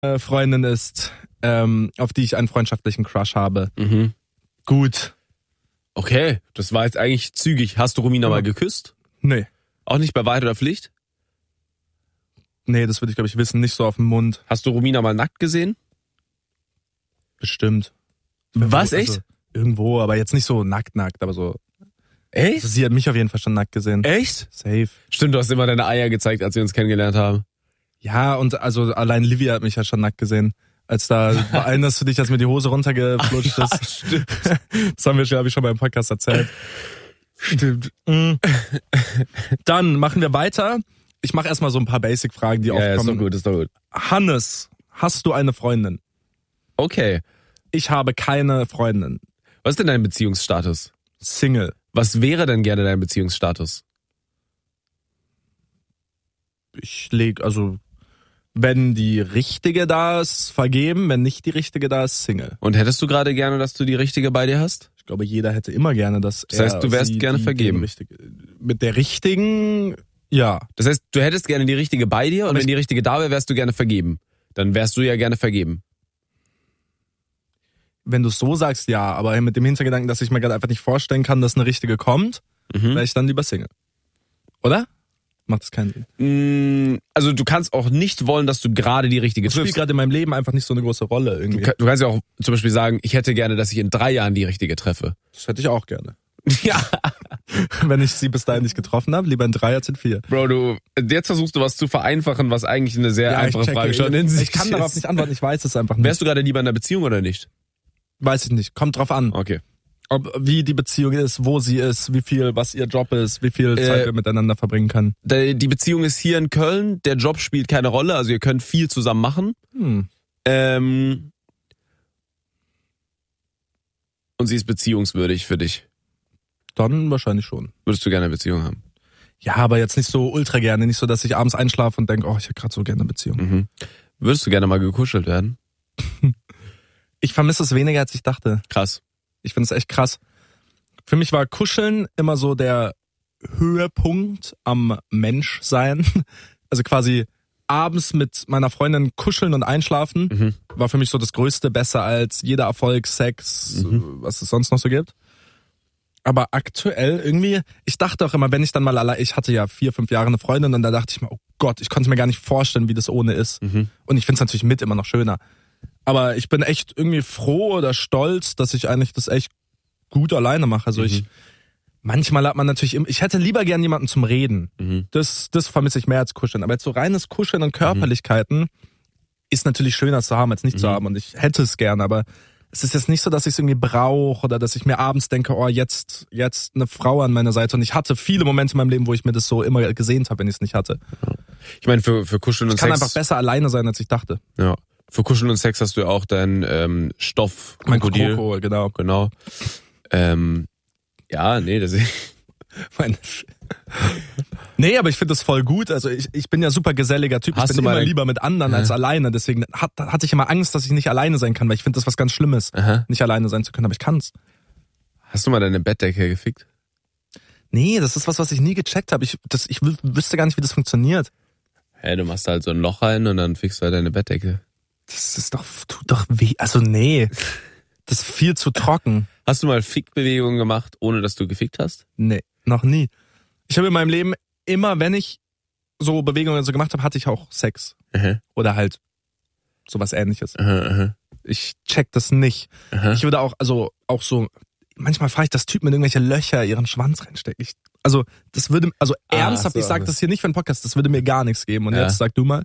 Freundin ist, auf die ich einen freundschaftlichen Crush habe. Mhm. Gut. Okay, das war jetzt eigentlich zügig. Hast du Romina mal geküsst? Nee. Auch nicht bei Wahrheit oder Pflicht? Nee, das würde ich, glaube ich, wissen. Nicht so auf den Mund. Hast du Romina mal nackt gesehen? Bestimmt. Was, Also, echt? Irgendwo, aber jetzt nicht so nackt, aber so. Echt? Also sie hat mich auf jeden Fall schon nackt gesehen. Echt? Safe. Stimmt, du hast immer deine Eier gezeigt, als wir uns kennengelernt haben. Ja, und also allein Livia hat mich ja schon nackt gesehen. Als erinnerst du dich, als mir die Hose runtergeflutscht ist? Ja, stimmt. Das haben wir, glaube ich, schon beim Podcast erzählt. Stimmt. Dann machen wir weiter. Ich mache erstmal so ein paar Basic-Fragen, die aufkommen. Ist doch gut. Hannes, hast du eine Freundin? Okay. Ich habe keine Freundin. Was ist denn dein Beziehungsstatus? Single. Was wäre denn gerne dein Beziehungsstatus? Wenn die richtige da ist, vergeben. Wenn nicht die richtige da ist, Single. Und hättest du gerade gerne, dass du die richtige bei dir hast? Ich glaube, jeder hätte immer gerne, dass Das heißt, du wärst gerne vergeben. Mit der richtigen, ja. Das heißt, du hättest gerne die richtige bei dir und wenn die richtige da wäre, wärst du gerne vergeben. Dann wärst du ja gerne vergeben. Wenn du es so sagst, ja. Aber mit dem Hintergedanken, dass ich mir gerade einfach nicht vorstellen kann, dass eine richtige kommt, wäre ich dann lieber Single. Oder? Macht das keinen Sinn? Also du kannst auch nicht wollen, dass du gerade die richtige Das spielt triffst. gerade in meinem Leben einfach nicht so eine große Rolle irgendwie. Du kannst ja auch zum Beispiel sagen, ich hätte gerne, dass ich in 3 Jahren die richtige treffe. Das hätte ich auch gerne. Ja. Wenn ich sie bis dahin nicht getroffen habe, lieber in 3 als in 4. Bro, jetzt versuchst du was zu vereinfachen, was eigentlich eine sehr einfache Frage schon in sich Ich kann darauf nicht antworten, ich weiß es einfach nicht. Wärst du gerade lieber in einer Beziehung oder nicht? Weiß ich nicht, kommt drauf an. Okay. Wie die Beziehung ist, wo sie ist, was ihr Job ist, wie viel Zeit wir miteinander verbringen können. Die Beziehung ist hier in Köln, der Job spielt keine Rolle, also ihr könnt viel zusammen machen. Und sie ist beziehungswürdig für dich. Dann wahrscheinlich schon. Würdest du gerne eine Beziehung haben? Ja, aber jetzt nicht so ultra gerne. Nicht so, dass ich abends einschlafe und denke, ich hätte gerade so gerne eine Beziehung. Würdest du gerne mal gekuschelt werden? Ich vermisse es weniger, als ich dachte. Krass. Ich finde es echt krass. Für mich war Kuscheln immer so der Höhepunkt am Menschsein. Also quasi abends mit meiner Freundin kuscheln und einschlafen war für mich so das Größte, besser als jeder Erfolg, Sex, was es sonst noch so gibt. Aber aktuell irgendwie, ich dachte auch immer, wenn ich dann mal allein, ich hatte ja 4-5 Jahre eine Freundin und da dachte ich mir, oh Gott, ich konnte mir gar nicht vorstellen, wie das ohne ist. Und ich finde es natürlich mit immer noch schöner. Aber ich bin echt irgendwie froh oder stolz, dass ich eigentlich das echt gut alleine mache. Also manchmal hat man natürlich, ich hätte lieber gern jemanden zum Reden. Das vermisse ich mehr als Kuscheln. Aber jetzt so reines Kuscheln und Körperlichkeiten ist natürlich schöner zu haben, als nicht zu haben. Und ich hätte es gern, aber es ist jetzt nicht so, dass ich es irgendwie brauche oder dass ich mir abends denke, jetzt eine Frau an meiner Seite. Und ich hatte viele Momente in meinem Leben, wo ich mir das so immer gesehnt habe, wenn ich es nicht hatte. Ich meine, für Kuscheln und Sex... Ich kann Sex... einfach besser alleine sein, als ich dachte. Ja. Für Kuscheln und Sex hast du ja auch deinen Stoff. Mein Krokodil, genau. Ja, nee, das ist... Nee, aber ich finde das voll gut. Also ich bin ja super geselliger Typ. Ich bin immer lieber mit anderen als alleine. Deswegen hatte ich immer Angst, dass ich nicht alleine sein kann, weil ich finde das was ganz Schlimmes, nicht alleine sein zu können. Aber ich kann's. Hast du mal deine Bettdecke gefickt? Nee, das ist was ich nie gecheckt habe. Ich wüsste gar nicht, wie das funktioniert. Hey, du machst halt so ein Loch rein und dann fickst du halt deine Bettdecke. Das ist tut doch weh. Also nee, das ist viel zu trocken. Hast du mal Fickbewegungen gemacht, ohne dass du gefickt hast? Nee, noch nie. Ich habe in meinem Leben immer, wenn ich so Bewegungen so gemacht habe, hatte ich auch Sex. Oder halt sowas Ähnliches. Ich check das nicht. Ich würde auch so, manchmal frage ich, dass Typen in irgendwelche Löcher ihren Schwanz reinstecken. Ernsthaft, ich sag das hier nicht für einen Podcast, das würde mir gar nichts geben. Und jetzt sag du mal.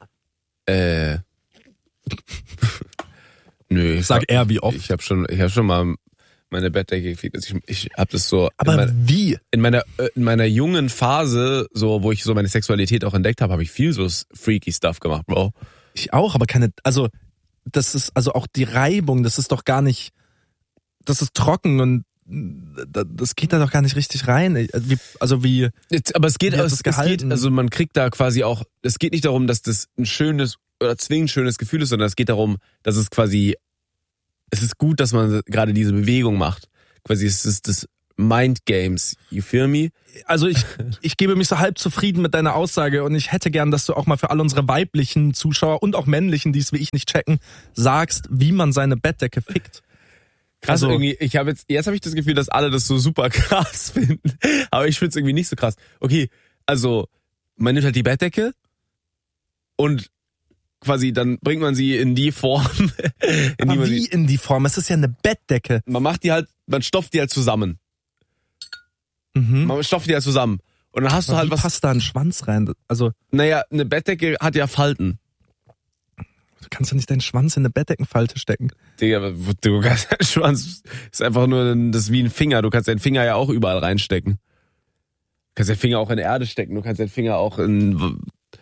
Nö. Sag er, wie oft? Ich hab schon mal meine Bettdecke gefickt. Ich hab das so... Aber wie? In meiner jungen Phase, so wo ich so meine Sexualität auch entdeckt habe ich viel so freaky Stuff gemacht, Bro. Ich auch, aber das ist auch die Reibung, das ist doch gar nicht... Das ist trocken und das geht da doch gar nicht richtig rein. Aber es geht, also man kriegt da quasi auch, es geht nicht darum, dass das ein schönes oder zwingend schönes Gefühl ist, sondern es geht darum, dass es ist gut, dass man gerade diese Bewegung macht. Quasi es ist das Mind Games. You feel me? Also ich gebe mich so halb zufrieden mit deiner Aussage und ich hätte gern, dass du auch mal für all unsere weiblichen Zuschauer und auch männlichen, die es wie ich nicht checken, sagst, wie man seine Bettdecke fickt. Krass, also, irgendwie, jetzt habe ich das Gefühl, dass alle das so super krass finden. Aber ich finde es irgendwie nicht so krass. Okay, also man nimmt halt die Bettdecke und quasi dann bringt man sie in die Form. in die Form? Es ist ja eine Bettdecke. Man stopft die halt zusammen. Mhm. Man stopft die halt zusammen. Und dann hast du halt was. Passt da ein Schwanz rein? Also. Naja, eine Bettdecke hat ja Falten. Du kannst ja nicht deinen Schwanz in eine Bettdeckenfalte stecken. Digga, du kannst deinen Schwanz, ist einfach nur das ist wie ein Finger. Du kannst deinen Finger ja auch überall reinstecken. Du kannst deinen Finger auch in Erde stecken. Du kannst deinen Finger auch in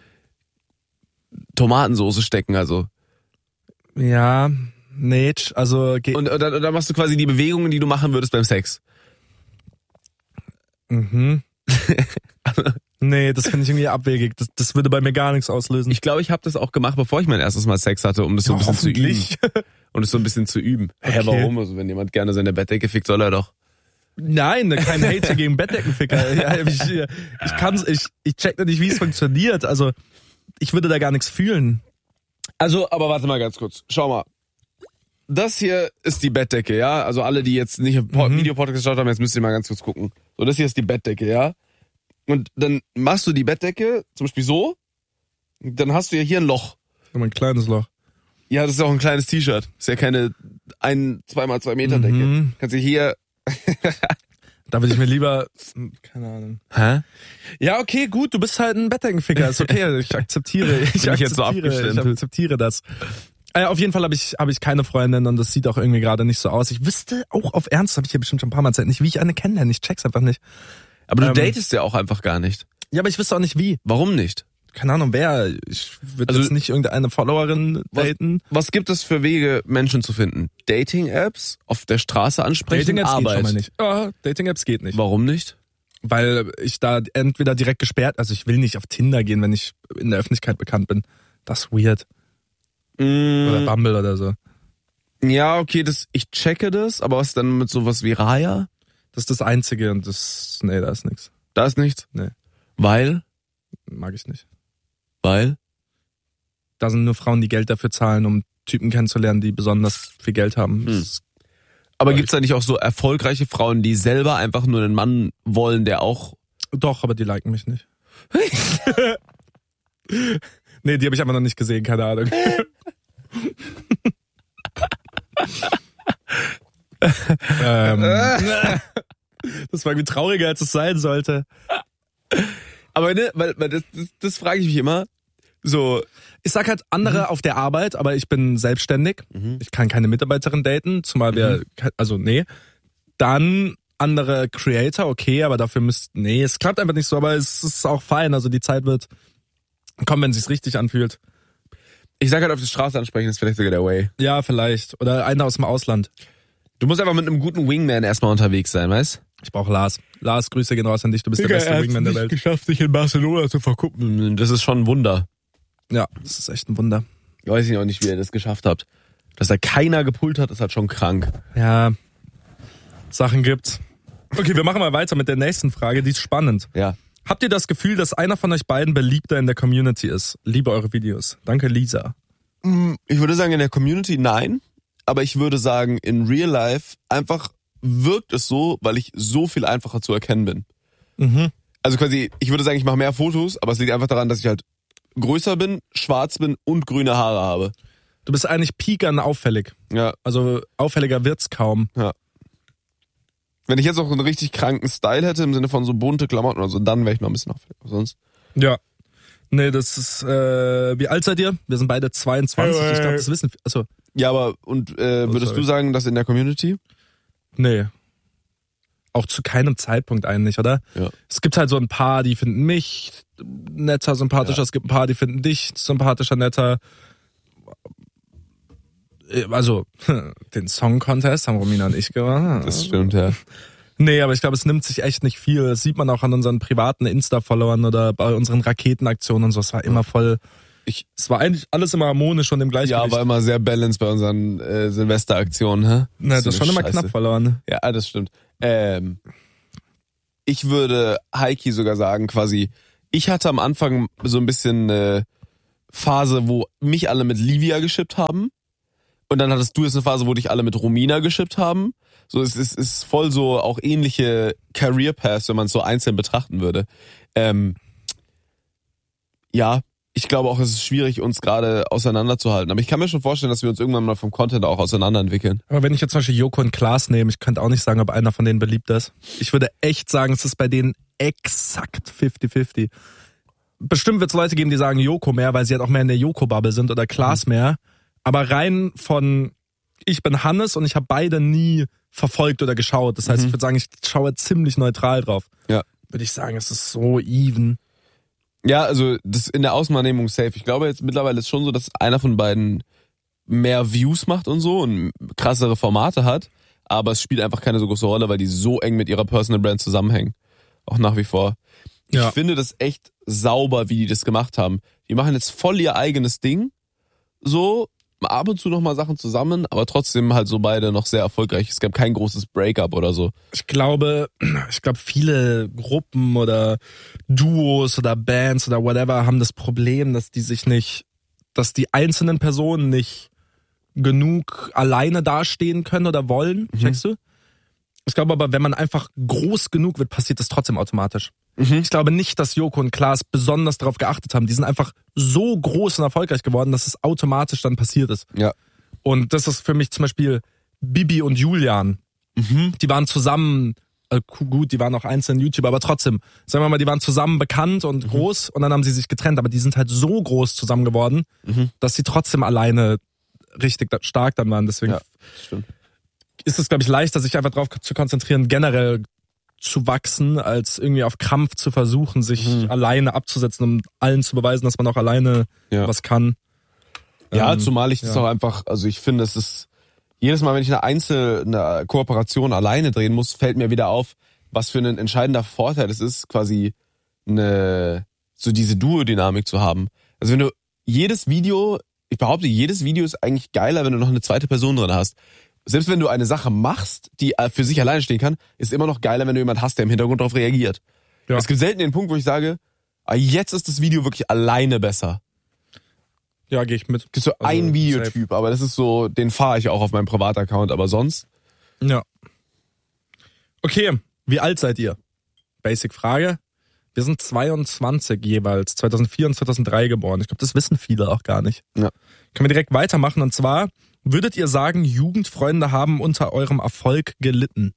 Tomatensoße stecken, also. Ja, nee, also. Und dann machst du quasi die Bewegungen, die du machen würdest beim Sex. Mhm. Nee, das finde ich irgendwie abwegig. Das würde bei mir gar nichts auslösen. Ich glaube, ich habe das auch gemacht, bevor ich mein erstes Mal Sex hatte, um das so ein bisschen zu üben. Um das so ein bisschen zu üben. Okay. Hä, warum? Also wenn jemand gerne seine Bettdecke fickt, soll er doch. Nein, kein Hate gegen Bettdeckenficker. Ich check nicht, wie es funktioniert. Also, ich würde da gar nichts fühlen. Also, aber warte mal ganz kurz. Schau mal. Das hier ist die Bettdecke, ja? Also alle, die jetzt nicht im Videopodcast geschaut haben, jetzt müsst ihr mal ganz kurz gucken. So, das hier ist die Bettdecke, ja? Und dann machst du die Bettdecke, zum Beispiel so, dann hast du ja hier ein Loch. Ein kleines Loch. Ja, das ist auch ein kleines T-Shirt. Ist ja keine 2x2 Meter Decke. Kannst du hier... Da würde ich mir lieber... Keine Ahnung. Hä? Ja, okay, gut, du bist halt ein Bettdeckenficker. Ist okay, ich akzeptiere. Ich akzeptiere das. Auf jeden Fall habe ich keine Freundin und das sieht auch irgendwie gerade nicht so aus. Ich wüsste auch auf Ernst, habe ich hier bestimmt schon ein paar Mal erzählt, nicht, wie ich eine kennenlerne. Ich check's einfach nicht. Aber du datest ja auch einfach gar nicht. Ja, aber ich wüsste auch nicht wie. Warum nicht? Keine Ahnung, wer. Ich würde jetzt nicht irgendeine Followerin daten. Was gibt es für Wege, Menschen zu finden? Dating-Apps? Auf der Straße ansprechen? Dating-Apps Arbeit? geht schon mal nicht. Oh, Dating-Apps geht nicht. Warum nicht? Weil ich da entweder direkt gesperrt, also ich will nicht auf Tinder gehen, wenn ich in der Öffentlichkeit bekannt bin. Das ist weird. Oder Bumble oder so. Ja, okay, ich checke das, aber was dann mit sowas wie Raya? Das ist das Einzige und da ist nichts. Da ist nichts? Nee. Weil? Mag ich nicht. Weil? Da sind nur Frauen, die Geld dafür zahlen, um Typen kennenzulernen, die besonders viel Geld haben. Aber gibt's da nicht auch so erfolgreiche Frauen, die selber einfach nur einen Mann wollen, der auch... Doch, aber die liken mich nicht. Nee, die habe ich einfach noch nicht gesehen, keine Ahnung. Das war irgendwie trauriger, als es sein sollte. Aber ne, weil das frage ich mich immer. So, ich sag halt andere auf der Arbeit, aber ich bin selbstständig. Ich kann keine Mitarbeiterin daten, zumal Dann andere Creator, okay, aber dafür es klappt einfach nicht so, aber es ist auch fein, also die Zeit wird kommen, wenn es sich richtig anfühlt. Ich sag halt, auf die Straße ansprechen ist vielleicht sogar der Way. Ja, vielleicht. Oder einer aus dem Ausland. Du musst einfach mit einem guten Wingman erstmal unterwegs sein, weißt? Ich brauch Lars. Lars, Grüße gehen raus an dich, du bist der beste Wingman der Welt. Geschafft, sich in Barcelona zu verkuppeln. Das ist schon ein Wunder. Ja, das ist echt ein Wunder. Ich weiß auch nicht, wie ihr das geschafft habt. Dass da keiner gepult hat, ist halt schon krank. Ja, Sachen gibt's. Okay, wir machen mal weiter mit der nächsten Frage, die ist spannend. Ja. Habt ihr das Gefühl, dass einer von euch beiden beliebter in der Community ist? Liebe eure Videos. Danke, Lisa. Ich würde sagen, in der Community nein. Aber ich würde sagen, in Real Life einfach wirkt es so, weil ich so viel einfacher zu erkennen bin. Also quasi, ich würde sagen, ich mache mehr Fotos, aber es liegt einfach daran, dass ich halt größer bin, schwarz bin und grüne Haare habe. Du bist eigentlich peakern auffällig. Ja. Also auffälliger wird's kaum. Ja. Wenn ich jetzt auch einen richtig kranken Style hätte, im Sinne von so bunte Klamotten oder so, dann wäre ich noch ein bisschen auffällig. Sonst? Ja. Nee, das ist, wie alt seid ihr? Wir sind beide 22. Ich glaube, das wissen, also. Ja, aber, würdest du sagen, dass in der Community? Nee. Auch zu keinem Zeitpunkt eigentlich, oder? Ja. Es gibt halt so ein paar, die finden mich netter, sympathischer. Ja. Es gibt ein paar, die finden dich sympathischer, netter. Also, den Song-Contest haben Romina und ich gewonnen. Das stimmt, ja. Nee, aber ich glaube, es nimmt sich echt nicht viel. Das sieht man auch an unseren privaten Insta-Followern oder bei unseren Raketenaktionen und so. Es war immer voll Es war eigentlich alles immer harmonisch und im Gleichgewicht. Ja, war immer sehr balanced bei unseren Silvesteraktionen, hä? Na, das ist schon immer knapp verloren. Ja, das stimmt. Ich würde Heiki sogar sagen, quasi, ich hatte am Anfang so ein bisschen eine Phase, wo mich alle mit Livia geschippt haben. Und dann hattest du jetzt eine Phase, wo dich alle mit Romina geschippt haben. So, es ist voll so auch ähnliche Career Paths, wenn man es so einzeln betrachten würde. Ja, ich glaube auch, es ist schwierig, uns gerade auseinanderzuhalten. Aber ich kann mir schon vorstellen, dass wir uns irgendwann mal vom Content auch auseinanderentwickeln. Aber wenn ich jetzt zum Beispiel Joko und Klaas nehme, ich könnte auch nicht sagen, ob einer von denen beliebt ist. Ich würde echt sagen, es ist bei denen exakt 50-50. Bestimmt wird es Leute geben, die sagen Joko mehr, weil sie halt auch mehr in der Joko-Bubble sind oder Klaas mehr. Aber rein von, ich bin Hannes und ich habe beide nie verfolgt oder geschaut. Das heißt, ich würde sagen, ich schaue ziemlich neutral drauf. Ja. Würde ich sagen, es ist so even. Ja, also das in der Außenwahrnehmung safe. Ich glaube jetzt mittlerweile ist schon so, dass einer von beiden mehr Views macht und so und krassere Formate hat. Aber es spielt einfach keine so große Rolle, weil die so eng mit ihrer Personal Brand zusammenhängen. Auch nach wie vor. Ja. Ich finde das echt sauber, wie die das gemacht haben. Die machen jetzt voll ihr eigenes Ding. So, ab und zu nochmal Sachen zusammen, aber trotzdem halt so beide noch sehr erfolgreich. Es gab kein großes Breakup oder so. Ich glaube, viele Gruppen oder Duos oder Bands oder whatever haben das Problem, dass die einzelnen Personen nicht genug alleine dastehen können oder wollen. Checkst du? Ich glaube aber, wenn man einfach groß genug wird, passiert das trotzdem automatisch. Ich glaube nicht, dass Joko und Klaas besonders darauf geachtet haben. Die sind einfach so groß und erfolgreich geworden, dass es automatisch dann passiert ist. Ja. Und das ist für mich zum Beispiel Bibi und Julian. Die waren zusammen, gut, die waren auch einzeln YouTuber, aber trotzdem, sagen wir mal, die waren zusammen bekannt und groß und dann haben sie sich getrennt. Aber die sind halt so groß zusammen geworden, dass sie trotzdem alleine richtig stark dann waren. Deswegen stimmt. ist es, glaube ich, leichter, sich einfach darauf zu konzentrieren, generell zu wachsen, als irgendwie auf Krampf zu versuchen, sich alleine abzusetzen, um allen zu beweisen, dass man auch alleine was kann. Ja, zumal ich das auch einfach, also ich finde, es ist, jedes Mal, wenn ich eine Kooperation alleine drehen muss, fällt mir wieder auf, was für ein entscheidender Vorteil es ist, quasi so diese Duo-Dynamik zu haben. Also wenn du jedes Video ist eigentlich geiler, wenn du noch eine zweite Person drin hast. Selbst wenn du eine Sache machst, die für sich alleine stehen kann, ist immer noch geiler, wenn du jemanden hast, der im Hintergrund darauf reagiert. Ja. Es gibt selten den Punkt, wo ich sage, jetzt ist das Video wirklich alleine besser. Ja, gehe ich mit. Es gibt so einen Videotyp, aber das ist so, den fahre ich auch auf meinem Privataccount, aber sonst? Ja. Okay, wie alt seid ihr? Basic Frage. Wir sind 22 jeweils, 2004 und 2003 geboren. Ich glaube, das wissen viele auch gar nicht. Ja. Können wir direkt weitermachen und zwar, würdet ihr sagen, Jugendfreunde haben unter eurem Erfolg gelitten?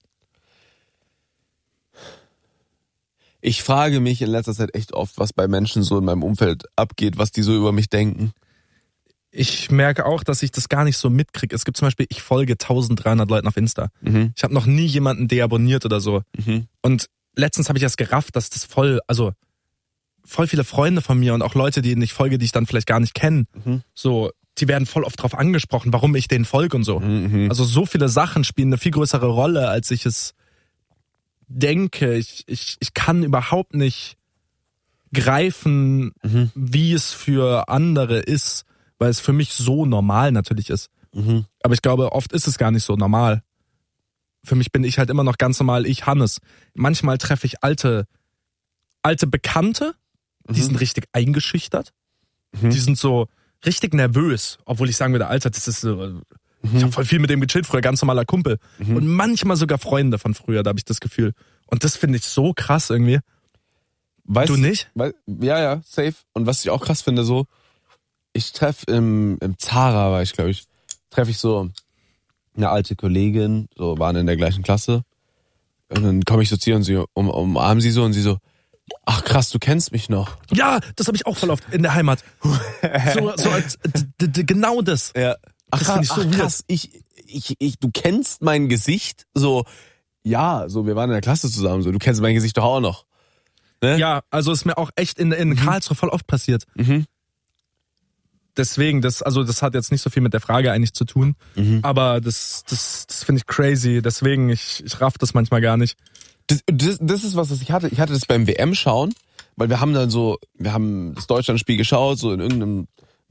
Ich frage mich in letzter Zeit echt oft, was bei Menschen so in meinem Umfeld abgeht, was die so über mich denken. Ich merke auch, dass ich das gar nicht so mitkriege. Es gibt zum Beispiel, ich folge 1300 Leuten auf Insta. Ich habe noch nie jemanden deabonniert oder so. Und letztens habe ich erst gerafft, dass das voll viele Freunde von mir und auch Leute, denen ich folge, die ich dann vielleicht gar nicht kenne, so, die werden voll oft drauf angesprochen, warum ich denen folge und so. Also so viele Sachen spielen eine viel größere Rolle, als ich es denke. Ich kann überhaupt nicht greifen, wie es für andere ist, weil es für mich so normal natürlich ist. Aber ich glaube, oft ist es gar nicht so normal. Für mich bin ich halt immer noch ganz normal, ich Hannes. Manchmal treffe ich alte Bekannte, die sind richtig eingeschüchtert. Die sind so richtig nervös, obwohl ich sagen würde, Alter, das ist so, ich habe voll viel mit dem gechillt früher, ganz normaler Kumpel. Und manchmal sogar Freunde von früher, da habe ich das Gefühl. Und das finde ich so krass irgendwie. Weißt du nicht? Ja, safe. Und was ich auch krass finde, so, ich treffe im Zara, war ich, glaube ich, treffe ich so eine alte Kollegin, so waren in der gleichen Klasse. Und dann komme ich so zu ihr und sie umarmen sie so und sie so, ach krass, du kennst mich noch. Ja, das habe ich auch voll oft in der Heimat. so als genau das. Ja. Ach, das finde ich so krass. Du kennst mein Gesicht? So, ja, so wir waren in der Klasse zusammen, so du kennst mein Gesicht doch auch noch. Ne? Ja, also ist mir auch echt in Karlsruhe voll oft passiert. Deswegen, das hat jetzt nicht so viel mit der Frage eigentlich zu tun, aber das finde ich crazy. Deswegen, ich raff das manchmal gar nicht. Das ist was ich hatte. Ich hatte das beim WM-Schauen, weil wir haben das Deutschlandspiel geschaut, so in irgendeinem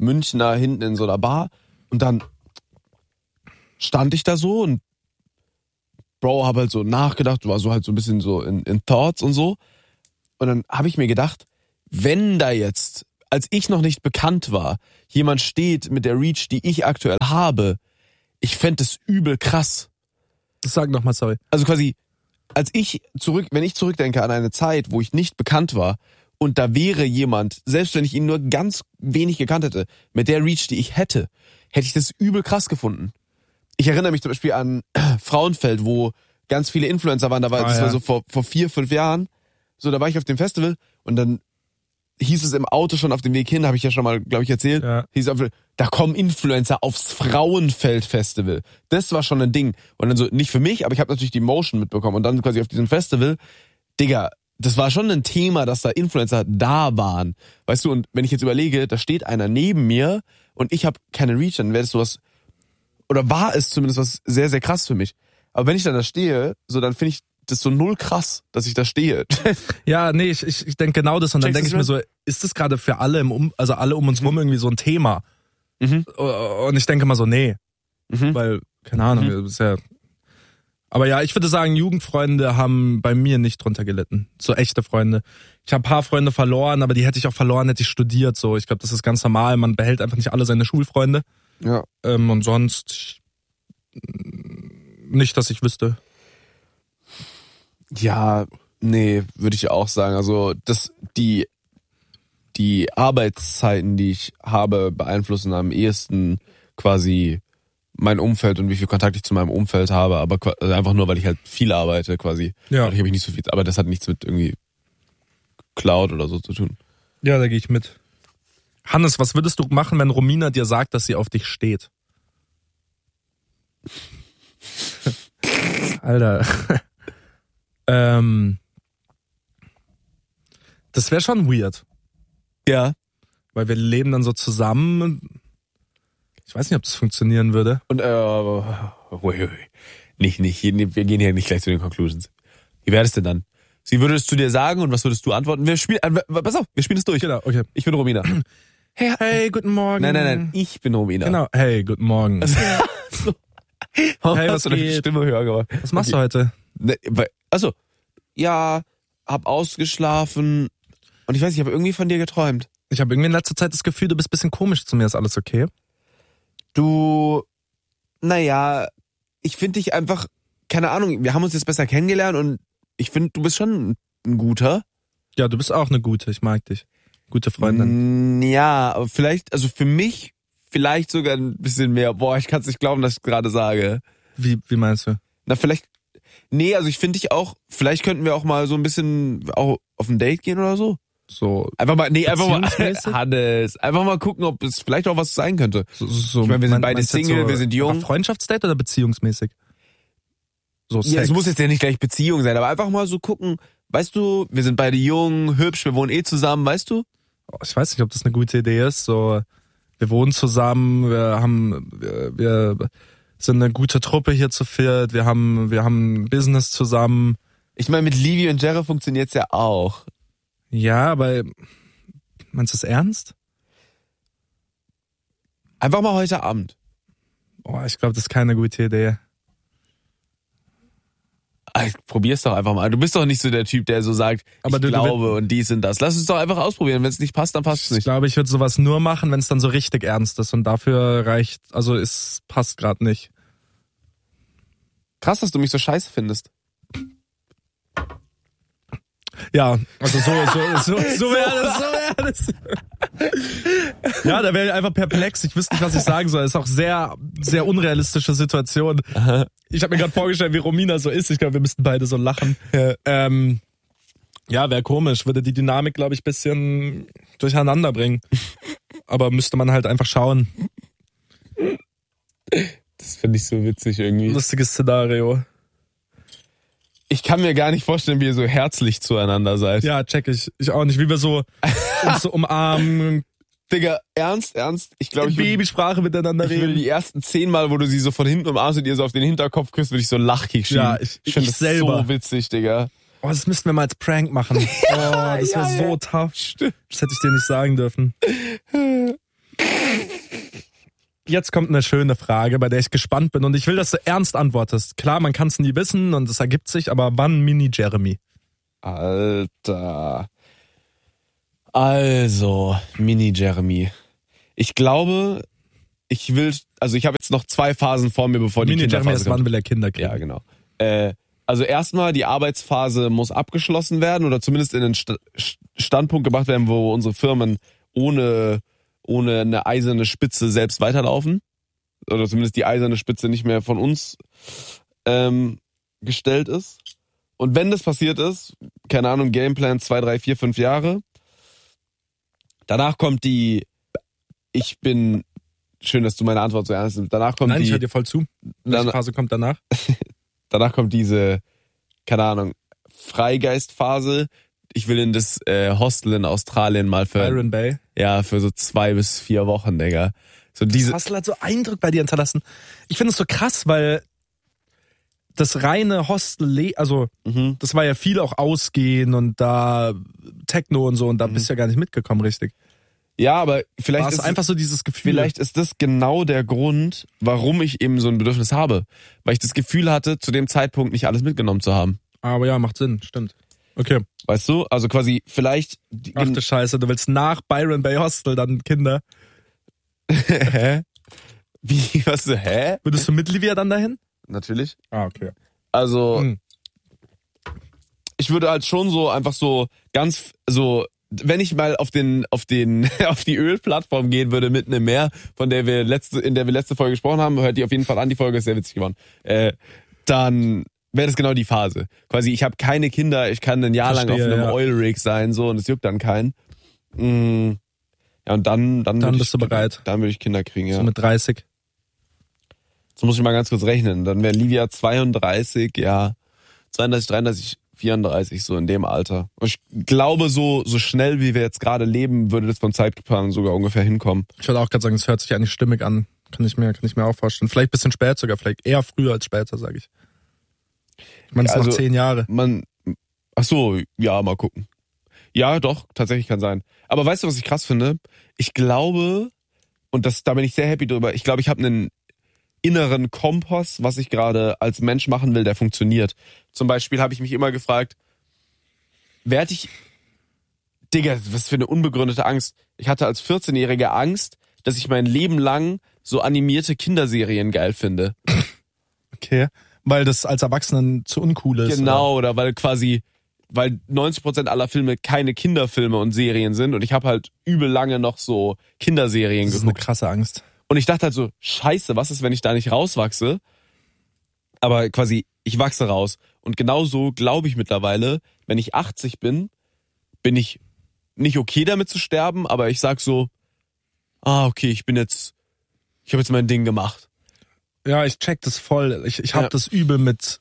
Münchner hinten in so einer Bar und dann stand ich da so und Bro, habe halt so nachgedacht, war so halt so ein bisschen so in Thoughts und so. Und dann habe ich mir gedacht, wenn da jetzt, als ich noch nicht bekannt war, jemand steht mit der Reach, die ich aktuell habe, ich fände es übel krass. Sag nochmal, sorry. Also quasi, wenn ich zurückdenke an eine Zeit, wo ich nicht bekannt war und da wäre jemand, selbst wenn ich ihn nur ganz wenig gekannt hätte, mit der Reach, die ich hätte ich das übel krass gefunden. Ich erinnere mich zum Beispiel an Frauenfeld, wo ganz viele Influencer waren. Das war so vor 4-5 Jahren. So, da war ich auf dem Festival und dann hieß es im Auto schon auf dem Weg hin, habe ich ja schon mal, glaube ich, erzählt, hieß es, da kommen Influencer aufs Frauenfeld-Festival. Das war schon ein Ding. Und dann so, nicht für mich, aber ich habe natürlich die Motion mitbekommen. Und dann quasi auf diesem Festival, Digga, das war schon ein Thema, dass da Influencer da waren. Weißt du, und wenn ich jetzt überlege, da steht einer neben mir und ich habe keine Reach, dann wäre das sowas, oder war es zumindest was sehr, sehr krass für mich. Aber wenn ich dann da stehe, so dann finde ich das so null krass, dass ich da stehe. Ja, nee, ich denke genau das und dann denke ich mir so, ist das gerade für alle also alle um uns rum irgendwie so ein Thema? Mhm. Und ich denke mal so, nee. Weil, keine Ahnung, ist ja. Aber ja, ich würde sagen, Jugendfreunde haben bei mir nicht drunter gelitten. So echte Freunde. Ich habe ein paar Freunde verloren, aber die hätte ich auch verloren, hätte ich studiert. So, ich glaube, das ist ganz normal. Man behält einfach nicht alle seine Schulfreunde. Ja. Und sonst nicht, dass ich wüsste. Ja, nee, würde ich auch sagen. Also die Arbeitszeiten, die ich habe, beeinflussen am ehesten quasi mein Umfeld und wie viel Kontakt ich zu meinem Umfeld habe, aber also einfach nur, weil ich halt viel arbeite quasi. Ja. Dadurch habe ich nicht so viel, aber das hat nichts mit irgendwie Cloud oder so zu tun. Ja, da gehe ich mit. Hannes, was würdest du machen, wenn Romina dir sagt, dass sie auf dich steht? Alter. Das wäre schon weird. Ja. Weil wir leben dann so zusammen. Ich weiß nicht, ob das funktionieren würde. Und nicht, wir gehen hier nicht gleich zu den Conclusions. Wie wäre es denn dann? Sie würde es zu dir sagen und was würdest du antworten? Pass auf, wir spielen es durch. Genau, okay. Ich bin Romina. Hey, guten Morgen. Nein, ich bin Romina. Genau, hey, guten Morgen. Also, Hey, was hast du deine geht? Stimme höher gemacht? Was machst du heute? Also, ja, hab ausgeschlafen und ich weiß, ich habe irgendwie von dir geträumt. Ich habe irgendwie in letzter Zeit das Gefühl, du bist ein bisschen komisch zu mir. Ist alles okay? Ich finde dich einfach, keine Ahnung, wir haben uns jetzt besser kennengelernt und ich finde, du bist schon ein guter. Ja, du bist auch eine gute. Ich mag dich. Gute Freundin. Ja, aber vielleicht, also für mich, vielleicht sogar ein bisschen mehr. Boah, ich kann es nicht glauben, dass ich gerade sage. Wie meinst du? Na, vielleicht, nee, also ich finde dich auch, vielleicht könnten wir auch mal so ein bisschen auch auf ein Date gehen oder so. So. Einfach mal, Hannes, einfach mal gucken, ob es vielleicht auch was sein könnte. So ich meine, wir sind beide Single, wir sind jung. Freundschaftsdate oder beziehungsmäßig? So Sex. Ja, es muss jetzt ja nicht gleich Beziehung sein, aber einfach mal so gucken, weißt du, wir sind beide jung, hübsch, wir wohnen zusammen, weißt du? Ich weiß nicht, ob das eine gute Idee ist. So, wir wohnen zusammen, wir sind eine gute Truppe hier zu viert, wir haben Business zusammen. Ich meine, mit Livy und Jerry funktioniert's ja auch. Ja, aber meinst du es ernst? Einfach mal heute Abend. Oh, ich glaube, das ist keine gute Idee. Probier's doch einfach mal. Du bist doch nicht so der Typ, der so sagt, aber ich glaube und dies und das. Lass es doch einfach ausprobieren. Wenn es nicht passt, dann passt es nicht. Ich glaube, ich würde sowas nur machen, wenn es dann so richtig ernst ist und dafür reicht, also es passt gerade nicht. Krass, dass du mich so scheiße findest. Ja, also so wäre das. Ja, da wäre ich einfach perplex. Ich wüsste nicht, was ich sagen soll. Ist auch sehr, sehr unrealistische Situation. Aha. Ich habe mir gerade vorgestellt, wie Romina so ist. Ich glaube, wir müssten beide so lachen. Ja, wäre komisch. Würde die Dynamik, glaube ich, ein bisschen durcheinander bringen. Aber müsste man halt einfach schauen. Das finde ich so witzig irgendwie. Lustiges Szenario. Ich kann mir gar nicht vorstellen, wie ihr so herzlich zueinander seid. Ja, check ich. Ich auch nicht. Wie wir so uns so umarmen. Digga, ernst? Ich glaube, in Babysprache miteinander reden. Ich würde die ersten 10 Mal, wo du sie so von hinten umarmst und ihr so auf den Hinterkopf küsst, würde ich so lachkick schieben. Ja, ich finde das selber so witzig, Digga. Oh, das müssten wir mal als Prank machen. Oh, das wäre so tough. Das hätte ich dir nicht sagen dürfen. Jetzt kommt eine schöne Frage, bei der ich gespannt bin und ich will, dass du ernst antwortest. Klar, man kann es nie wissen und es ergibt sich, aber wann Mini-Jeremy? Alter. Also, Mini-Jeremy. Ich glaube, ich habe jetzt noch 2 Phasen vor mir, bevor die Kinderphase Mini-Jeremy ist, kommt. wann will er Kinder kriegen? Ja, genau. Also erstmal, die Arbeitsphase muss abgeschlossen werden oder zumindest in den Standpunkt gebracht werden, wo unsere Firmen ohne eine eiserne Spitze selbst weiterlaufen. Oder zumindest die eiserne Spitze nicht mehr von uns gestellt ist. Und wenn das passiert ist, keine Ahnung, Gameplan 2, 3, 4, 5 Jahre, danach kommt schön, dass du meine Antwort so ernst nimmst, danach kommt Nein, ich höre dir voll zu. Welche Phase kommt danach? Danach kommt diese, keine Ahnung, Freigeistphase. Ich will in das Hostel in Australien mal für Byron Bay. Ja, für so 2 bis 4 Wochen, Digga. So Das Hostel hat so Eindruck bei dir hinterlassen. Ich finde es so krass, weil das reine Hostel, also das war ja viel auch Ausgehen und da Techno und so und da bist du ja gar nicht mitgekommen, richtig. Ja, aber vielleicht war es einfach so dieses Gefühl. Vielleicht ist das genau der Grund, warum ich eben so ein Bedürfnis habe. Weil ich das Gefühl hatte, zu dem Zeitpunkt nicht alles mitgenommen zu haben. Aber ja, macht Sinn, stimmt. Okay. Weißt du? Also quasi vielleicht... Ach du Scheiße, du willst nach Byron Bay Hostel dann Kinder. Hä? Wie? Was? Hä? Würdest du mit Livia dann dahin? Natürlich. Ah, okay. Also, ich würde halt schon so einfach so ganz so, wenn ich mal auf die Ölplattform gehen würde mitten im Meer, in der wir letzte Folge gesprochen haben, hört die auf jeden Fall an, die Folge ist sehr witzig geworden. Dann wäre das genau die Phase. Quasi, ich habe keine Kinder, ich kann ein Jahr lang auf einem Oil Rig sein, so, und es juckt dann keinen. Ja, und dann bist du bereit. Dann würde ich Kinder kriegen, ja. So mit 30. Jetzt muss ich mal ganz kurz rechnen. Dann wäre Livia 32, ja, 32, 33, 34, so in dem Alter. Und ich glaube, so schnell, wie wir jetzt gerade leben, würde das vom Zeitplan sogar ungefähr hinkommen. Ich würde auch gerade sagen, es hört sich eigentlich stimmig an. Kann ich mir auch vorstellen. Vielleicht ein bisschen spät sogar, vielleicht eher früher als später, sage ich. Ich meine, es sind noch 10 Jahre. Ach so, ja, mal gucken. Ja, doch, tatsächlich kann sein. Aber weißt du, was ich krass finde? Ich glaube, und da bin ich sehr happy drüber, ich glaube, ich habe einen inneren Kompass, was ich gerade als Mensch machen will, der funktioniert. Zum Beispiel habe ich mich immer gefragt, Digga, was für eine unbegründete Angst. Ich hatte als 14-Jähriger Angst, dass ich mein Leben lang so animierte Kinderserien geil finde. Okay, weil das als Erwachsenen zu uncool ist. Genau, oder weil 90% aller Filme keine Kinderfilme und Serien sind und ich habe halt übel lange noch so Kinderserien geguckt. Das ist eine krasse Angst. Und ich dachte halt so, scheiße, was ist, wenn ich da nicht rauswachse? Aber quasi, ich wachse raus. Und genauso glaube ich mittlerweile, wenn ich 80 bin ich nicht okay damit zu sterben, aber ich sag so, okay, ich habe jetzt mein Ding gemacht. Ja, ich check das voll. Ich habe das übel mit...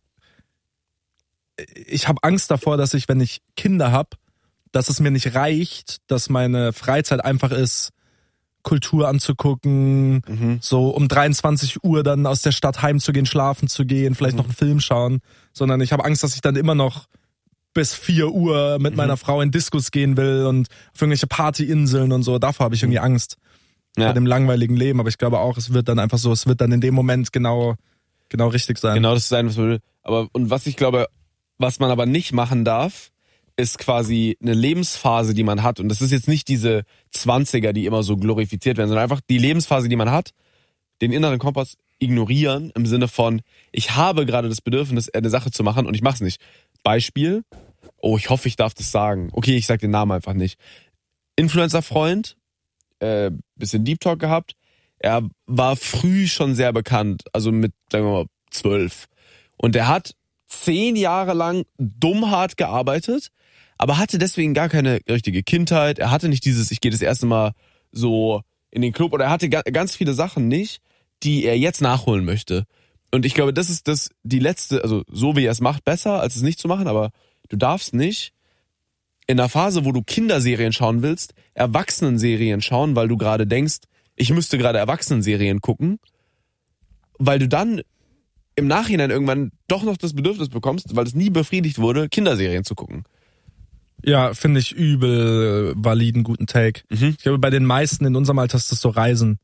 Ich habe Angst davor, dass wenn ich Kinder habe, dass es mir nicht reicht, dass meine Freizeit einfach ist, Kultur anzugucken, so um 23 Uhr dann aus der Stadt heimzugehen, schlafen zu gehen, vielleicht noch einen Film schauen, sondern ich habe Angst, dass ich dann immer noch bis 4 Uhr mit meiner Frau in Diskos gehen will und auf irgendwelche Partyinseln und so. Davor habe ich irgendwie Angst vor dem langweiligen Leben, aber ich glaube auch, es wird dann in dem Moment genau richtig sein. Genau das sein, was man will. Und was ich glaube, was man aber nicht machen darf, ist quasi eine Lebensphase, die man hat. Und das ist jetzt nicht diese 20er, die immer so glorifiziert werden, sondern einfach die Lebensphase, die man hat, den inneren Kompass ignorieren im Sinne von, ich habe gerade das Bedürfnis, eine Sache zu machen und ich mache es nicht. Beispiel, ich hoffe, ich darf das sagen. Okay, ich sag den Namen einfach nicht. Influencer-Freund, bisschen Deep Talk gehabt. Er war früh schon sehr bekannt, also mit, sagen wir mal, 12. Und er hat 10 Jahre lang dumm hart gearbeitet, aber hatte deswegen gar keine richtige Kindheit. Er hatte nicht dieses, ich gehe das erste Mal so in den Club, oder er hatte ganz viele Sachen nicht, die er jetzt nachholen möchte. Und ich glaube, das ist die letzte, also so wie er es macht, besser, als es nicht zu machen, aber du darfst nicht in einer Phase, wo du Kinderserien schauen willst, Erwachsenenserien schauen, weil du gerade denkst, ich müsste gerade Erwachsenenserien gucken, weil du dann im Nachhinein irgendwann doch noch das Bedürfnis bekommst, weil es nie befriedigt wurde, Kinderserien zu gucken. Ja, finde ich übel validen, guten Take. Ich glaube, bei den meisten in unserem Alter ist das so Reisen.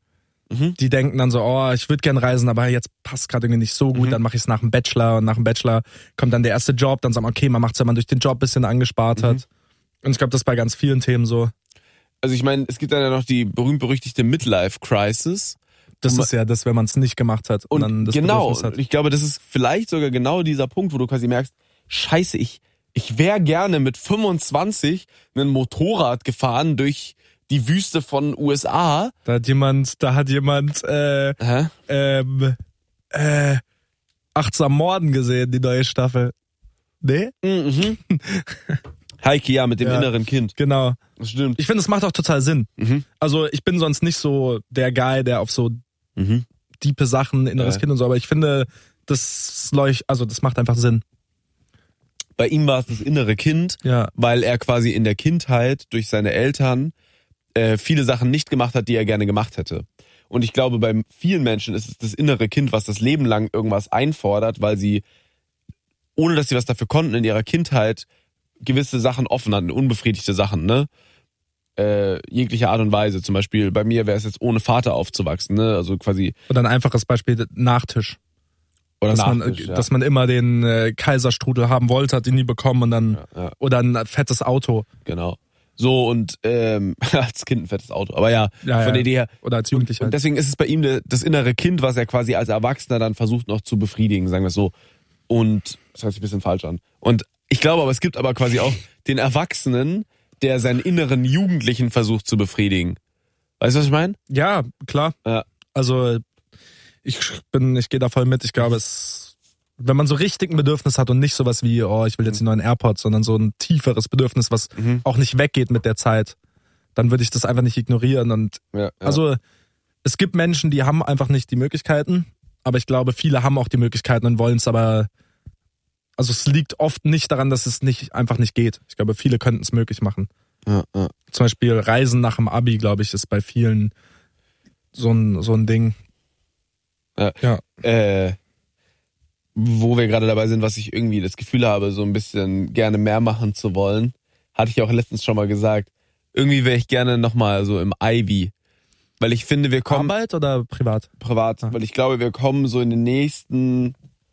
Die denken dann so, oh, ich würde gern reisen, aber jetzt passt gerade irgendwie nicht so gut, dann mache ich es nach dem Bachelor und nach dem Bachelor kommt dann der erste Job, dann sagt man, okay, man macht's, wenn man durch den Job ein bisschen angespart hat. Und ich glaube, das ist bei ganz vielen Themen so. Also ich meine, es gibt dann ja noch die berühmt-berüchtigte Midlife-Crisis. Das ist ja das, wenn man es nicht gemacht hat und dann das Bedürfnis hat. Ich glaube, das ist vielleicht sogar genau dieser Punkt, wo du quasi merkst, scheiße, ich wäre gerne mit 25 ein Motorrad gefahren durch die Wüste von USA. Da hat jemand Achtsam Morden gesehen, die neue Staffel. Nee? Heike, ja, mit dem inneren Kind. Genau. Das stimmt. Ich finde, es macht auch total Sinn. Also ich bin sonst nicht so der Guy, der auf so diepe Sachen, inneres Kind und so, aber ich finde, das macht einfach Sinn. Bei ihm war es das innere Kind, weil er quasi in der Kindheit durch seine Eltern viele Sachen nicht gemacht hat, die er gerne gemacht hätte. Und ich glaube, bei vielen Menschen ist es das innere Kind, was das Leben lang irgendwas einfordert, weil sie, ohne dass sie was dafür konnten, in ihrer Kindheit gewisse Sachen offen hatten, unbefriedigte Sachen, ne? Jeglicher Art und Weise. Zum Beispiel bei mir wäre es jetzt ohne Vater aufzuwachsen, ne? Also quasi. Oder ein einfaches Beispiel, Nachtisch. Oder dass man immer den Kaiserstrudel haben wollte, hat ihn nie bekommen und dann oder ein fettes Auto. Genau. So und als Kind ein fettes Auto. Aber ja von der Idee her. Oder als Jugendlicher. Und deswegen ist es bei ihm das innere Kind, was er quasi als Erwachsener dann versucht noch zu befriedigen, sagen wir es so. Und das hört sich ein bisschen falsch an. Und ich glaube aber, es gibt aber quasi auch den Erwachsenen, der seinen inneren Jugendlichen versucht zu befriedigen. Weißt du, was ich meine? Ja, klar. Ja. Also ich gehe da voll mit. Ich glaube, wenn man so richtig ein Bedürfnis hat und nicht sowas wie, oh, ich will jetzt die neuen AirPods, sondern so ein tieferes Bedürfnis, was auch nicht weggeht mit der Zeit, dann würde ich das einfach nicht ignorieren. Und also es gibt Menschen, die haben einfach nicht die Möglichkeiten, aber ich glaube, viele haben auch die Möglichkeiten und wollen es aber. Also es liegt oft nicht daran, dass es einfach nicht geht. Ich glaube, viele könnten es möglich machen. Ja. Zum Beispiel Reisen nach dem Abi, glaube ich, ist bei vielen so ein Ding. Ja. Wo wir gerade dabei sind, was ich irgendwie das Gefühl habe, so ein bisschen gerne mehr machen zu wollen, hatte ich auch letztens schon mal gesagt. Irgendwie wäre ich gerne nochmal so im Ivy. Weil ich finde, wir kommen... Arbeit oder privat? Privat, weil ich glaube, wir kommen so in den nächsten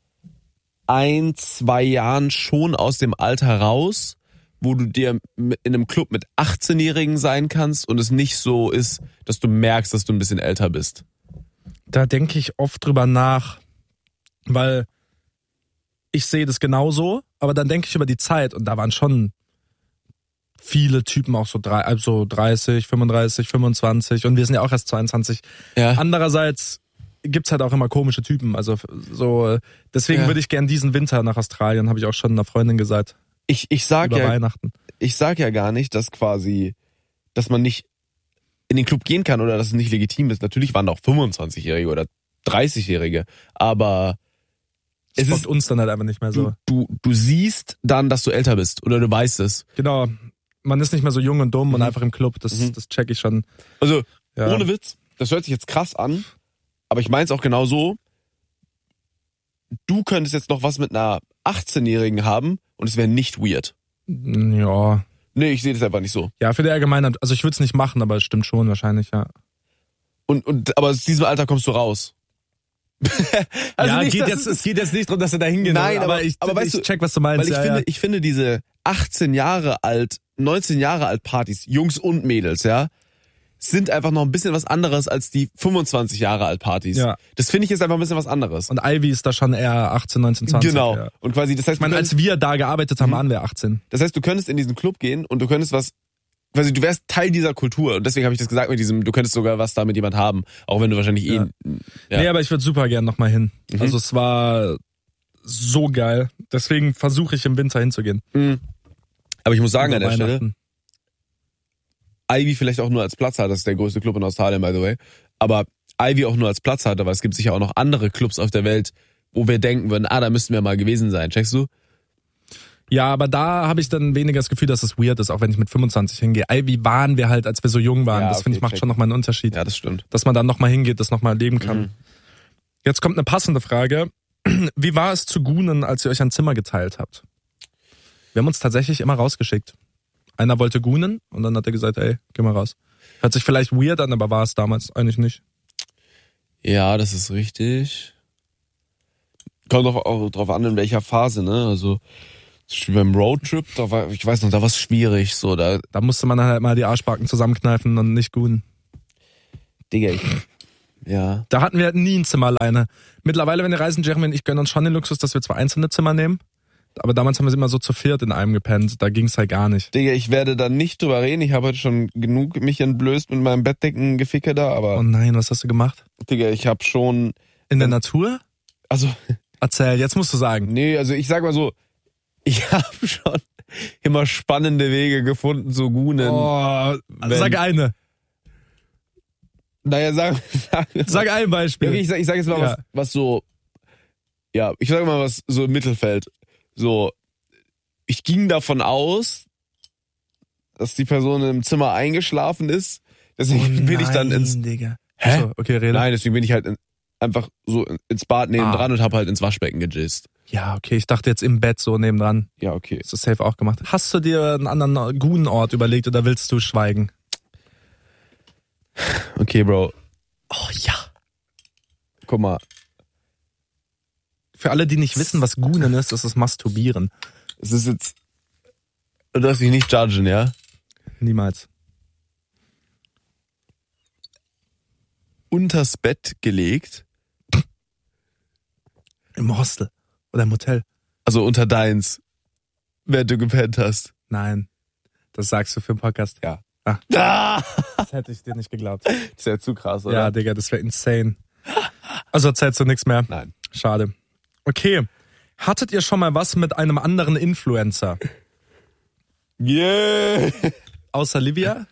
1-2 Jahren schon aus dem Alter raus, wo du dir in einem Club mit 18-Jährigen sein kannst und es nicht so ist, dass du merkst, dass du ein bisschen älter bist. Da denke ich oft drüber nach, weil ich sehe das genauso, aber dann denke ich über die Zeit und da waren schon viele Typen auch so 30, 35, 25 und wir sind ja auch erst 22. Ja. Andererseits gibt's halt auch immer komische Typen, also so deswegen würde ich gern diesen Winter nach Australien, habe ich auch schon einer Freundin gesagt. Ich sag über Weihnachten. Ich sag ja gar nicht, dass man nicht in den Club gehen kann oder dass es nicht legitim ist. Natürlich waren da auch 25-Jährige oder 30-Jährige, aber es ist uns dann halt einfach nicht mehr so. Du siehst dann, dass du älter bist oder du weißt es. Genau. Man ist nicht mehr so jung und dumm und einfach im Club, das check ich schon. Also, ohne Witz, das hört sich jetzt krass an, aber ich meine es auch genau so. Du könntest jetzt noch was mit einer 18-Jährigen haben und es wäre nicht weird. Ja. Nee, ich sehe das einfach nicht so. Ja, für die Allgemeinheit, also ich würde es nicht machen, aber es stimmt schon wahrscheinlich, ja. Aber aus diesem Alter kommst du raus. Also ja, es geht jetzt nicht darum, dass er da hingehen. Nein, aber ich weißt du, check, was du meinst. Weil ich finde diese 18 Jahre alt, 19 Jahre alt Partys, Jungs und Mädels, ja, sind einfach noch ein bisschen was anderes als die 25 Jahre alt Partys. Ja. Das finde ich jetzt einfach ein bisschen was anderes. Und Ivy ist da schon eher 18, 19, 20. Genau. Ja. Und quasi, das heißt, ich meine, als wir da gearbeitet haben, waren wir 18. Das heißt, du könntest in diesen Club gehen und du könntest quasi du wärst Teil dieser Kultur. Und deswegen habe ich das gesagt mit diesem, du könntest sogar was da mit jemand haben. Auch wenn du wahrscheinlich Ja. Nee, aber ich würde super gern nochmal hin. Also es war so geil. Deswegen versuche ich im Winter hinzugehen. Aber ich muss sagen, Also an der Stelle, Ivy vielleicht auch nur als Platzhalter, das ist der größte Club in Australien, by the way. Aber Ivy auch nur als Platzhalter, weil es gibt sicher auch noch andere Clubs auf der Welt, wo wir denken würden, da müssten wir mal gewesen sein. Checkst du? Ja, aber da habe ich dann weniger das Gefühl, dass es weird ist, auch wenn ich mit 25 hingehe. Ivy waren wir halt, als wir so jung waren. Ja, das finde ich macht schon nochmal einen Unterschied. Ja, das stimmt. Dass man dann nochmal hingeht, das nochmal erleben kann. Jetzt kommt eine passende Frage. Wie war es zu Goonen, als ihr euch ein Zimmer geteilt habt? Wir haben uns tatsächlich immer rausgeschickt. Einer wollte Goonen und dann hat er gesagt, ey, geh mal raus. Hört sich vielleicht weird an, aber war es damals eigentlich nicht. Ja, das ist richtig. Kommt auch drauf an, in welcher Phase, ne? Also beim Roadtrip, ich weiß noch, da war es schwierig. So, da musste man halt mal die Arschbacken zusammenkneifen und nicht goonen. Digga, ja. Da hatten wir halt nie ein Zimmer alleine. Mittlerweile, wenn wir reisen, Jeremy und ich gönnen uns schon den Luxus, dass wir 2 einzelne Zimmer nehmen. Aber damals haben wir immer so zu 4 in einem gepennt. Da ging's halt gar nicht. Digga, ich werde da nicht drüber reden. Ich habe heute schon genug mich entblößt mit meinem Bettdeckengeficke da, aber... Oh nein, was hast du gemacht? Digga, ich habe schon... In der Natur? Also... Erzähl, jetzt musst du sagen. Nee, also ich sag mal so, ich habe schon immer spannende Wege gefunden zu goonen. Oh, sag eine. Naja, sag ein Beispiel. Okay, ich sag jetzt mal was so... Ja, ich sag mal was so im Mittelfeld. So, ich ging davon aus, dass die Person im Zimmer eingeschlafen ist. Deswegen bin ich dann ins... Digga. Hä? So, okay, rede. Nein, deswegen bin ich halt einfach so ins Bad nebendran und habe halt ins Waschbecken gejizzt. Ja, okay, ich dachte jetzt im Bett so nebendran. Ja, okay. Hast du safe auch gemacht. Hast du dir einen anderen Gunort überlegt oder willst du schweigen? Okay, Bro. Oh ja. Guck mal. Für alle, die nicht wissen, was Gunen ist, das ist Masturbieren. Es ist jetzt... Du darfst mich nicht judgen, ja? Niemals. Unters Bett gelegt. Im Hostel oder im Hotel. Also unter deins, während du gepennt hast. Nein, das sagst du für den Podcast. Ja. Das hätte ich dir nicht geglaubt. Das ist ja zu krass, oder? Ja, Digga, das wäre insane. Also erzählst du nichts mehr? Nein. Schade. Okay. Hattet ihr schon mal was mit einem anderen Influencer? Yeah. Außer Livia?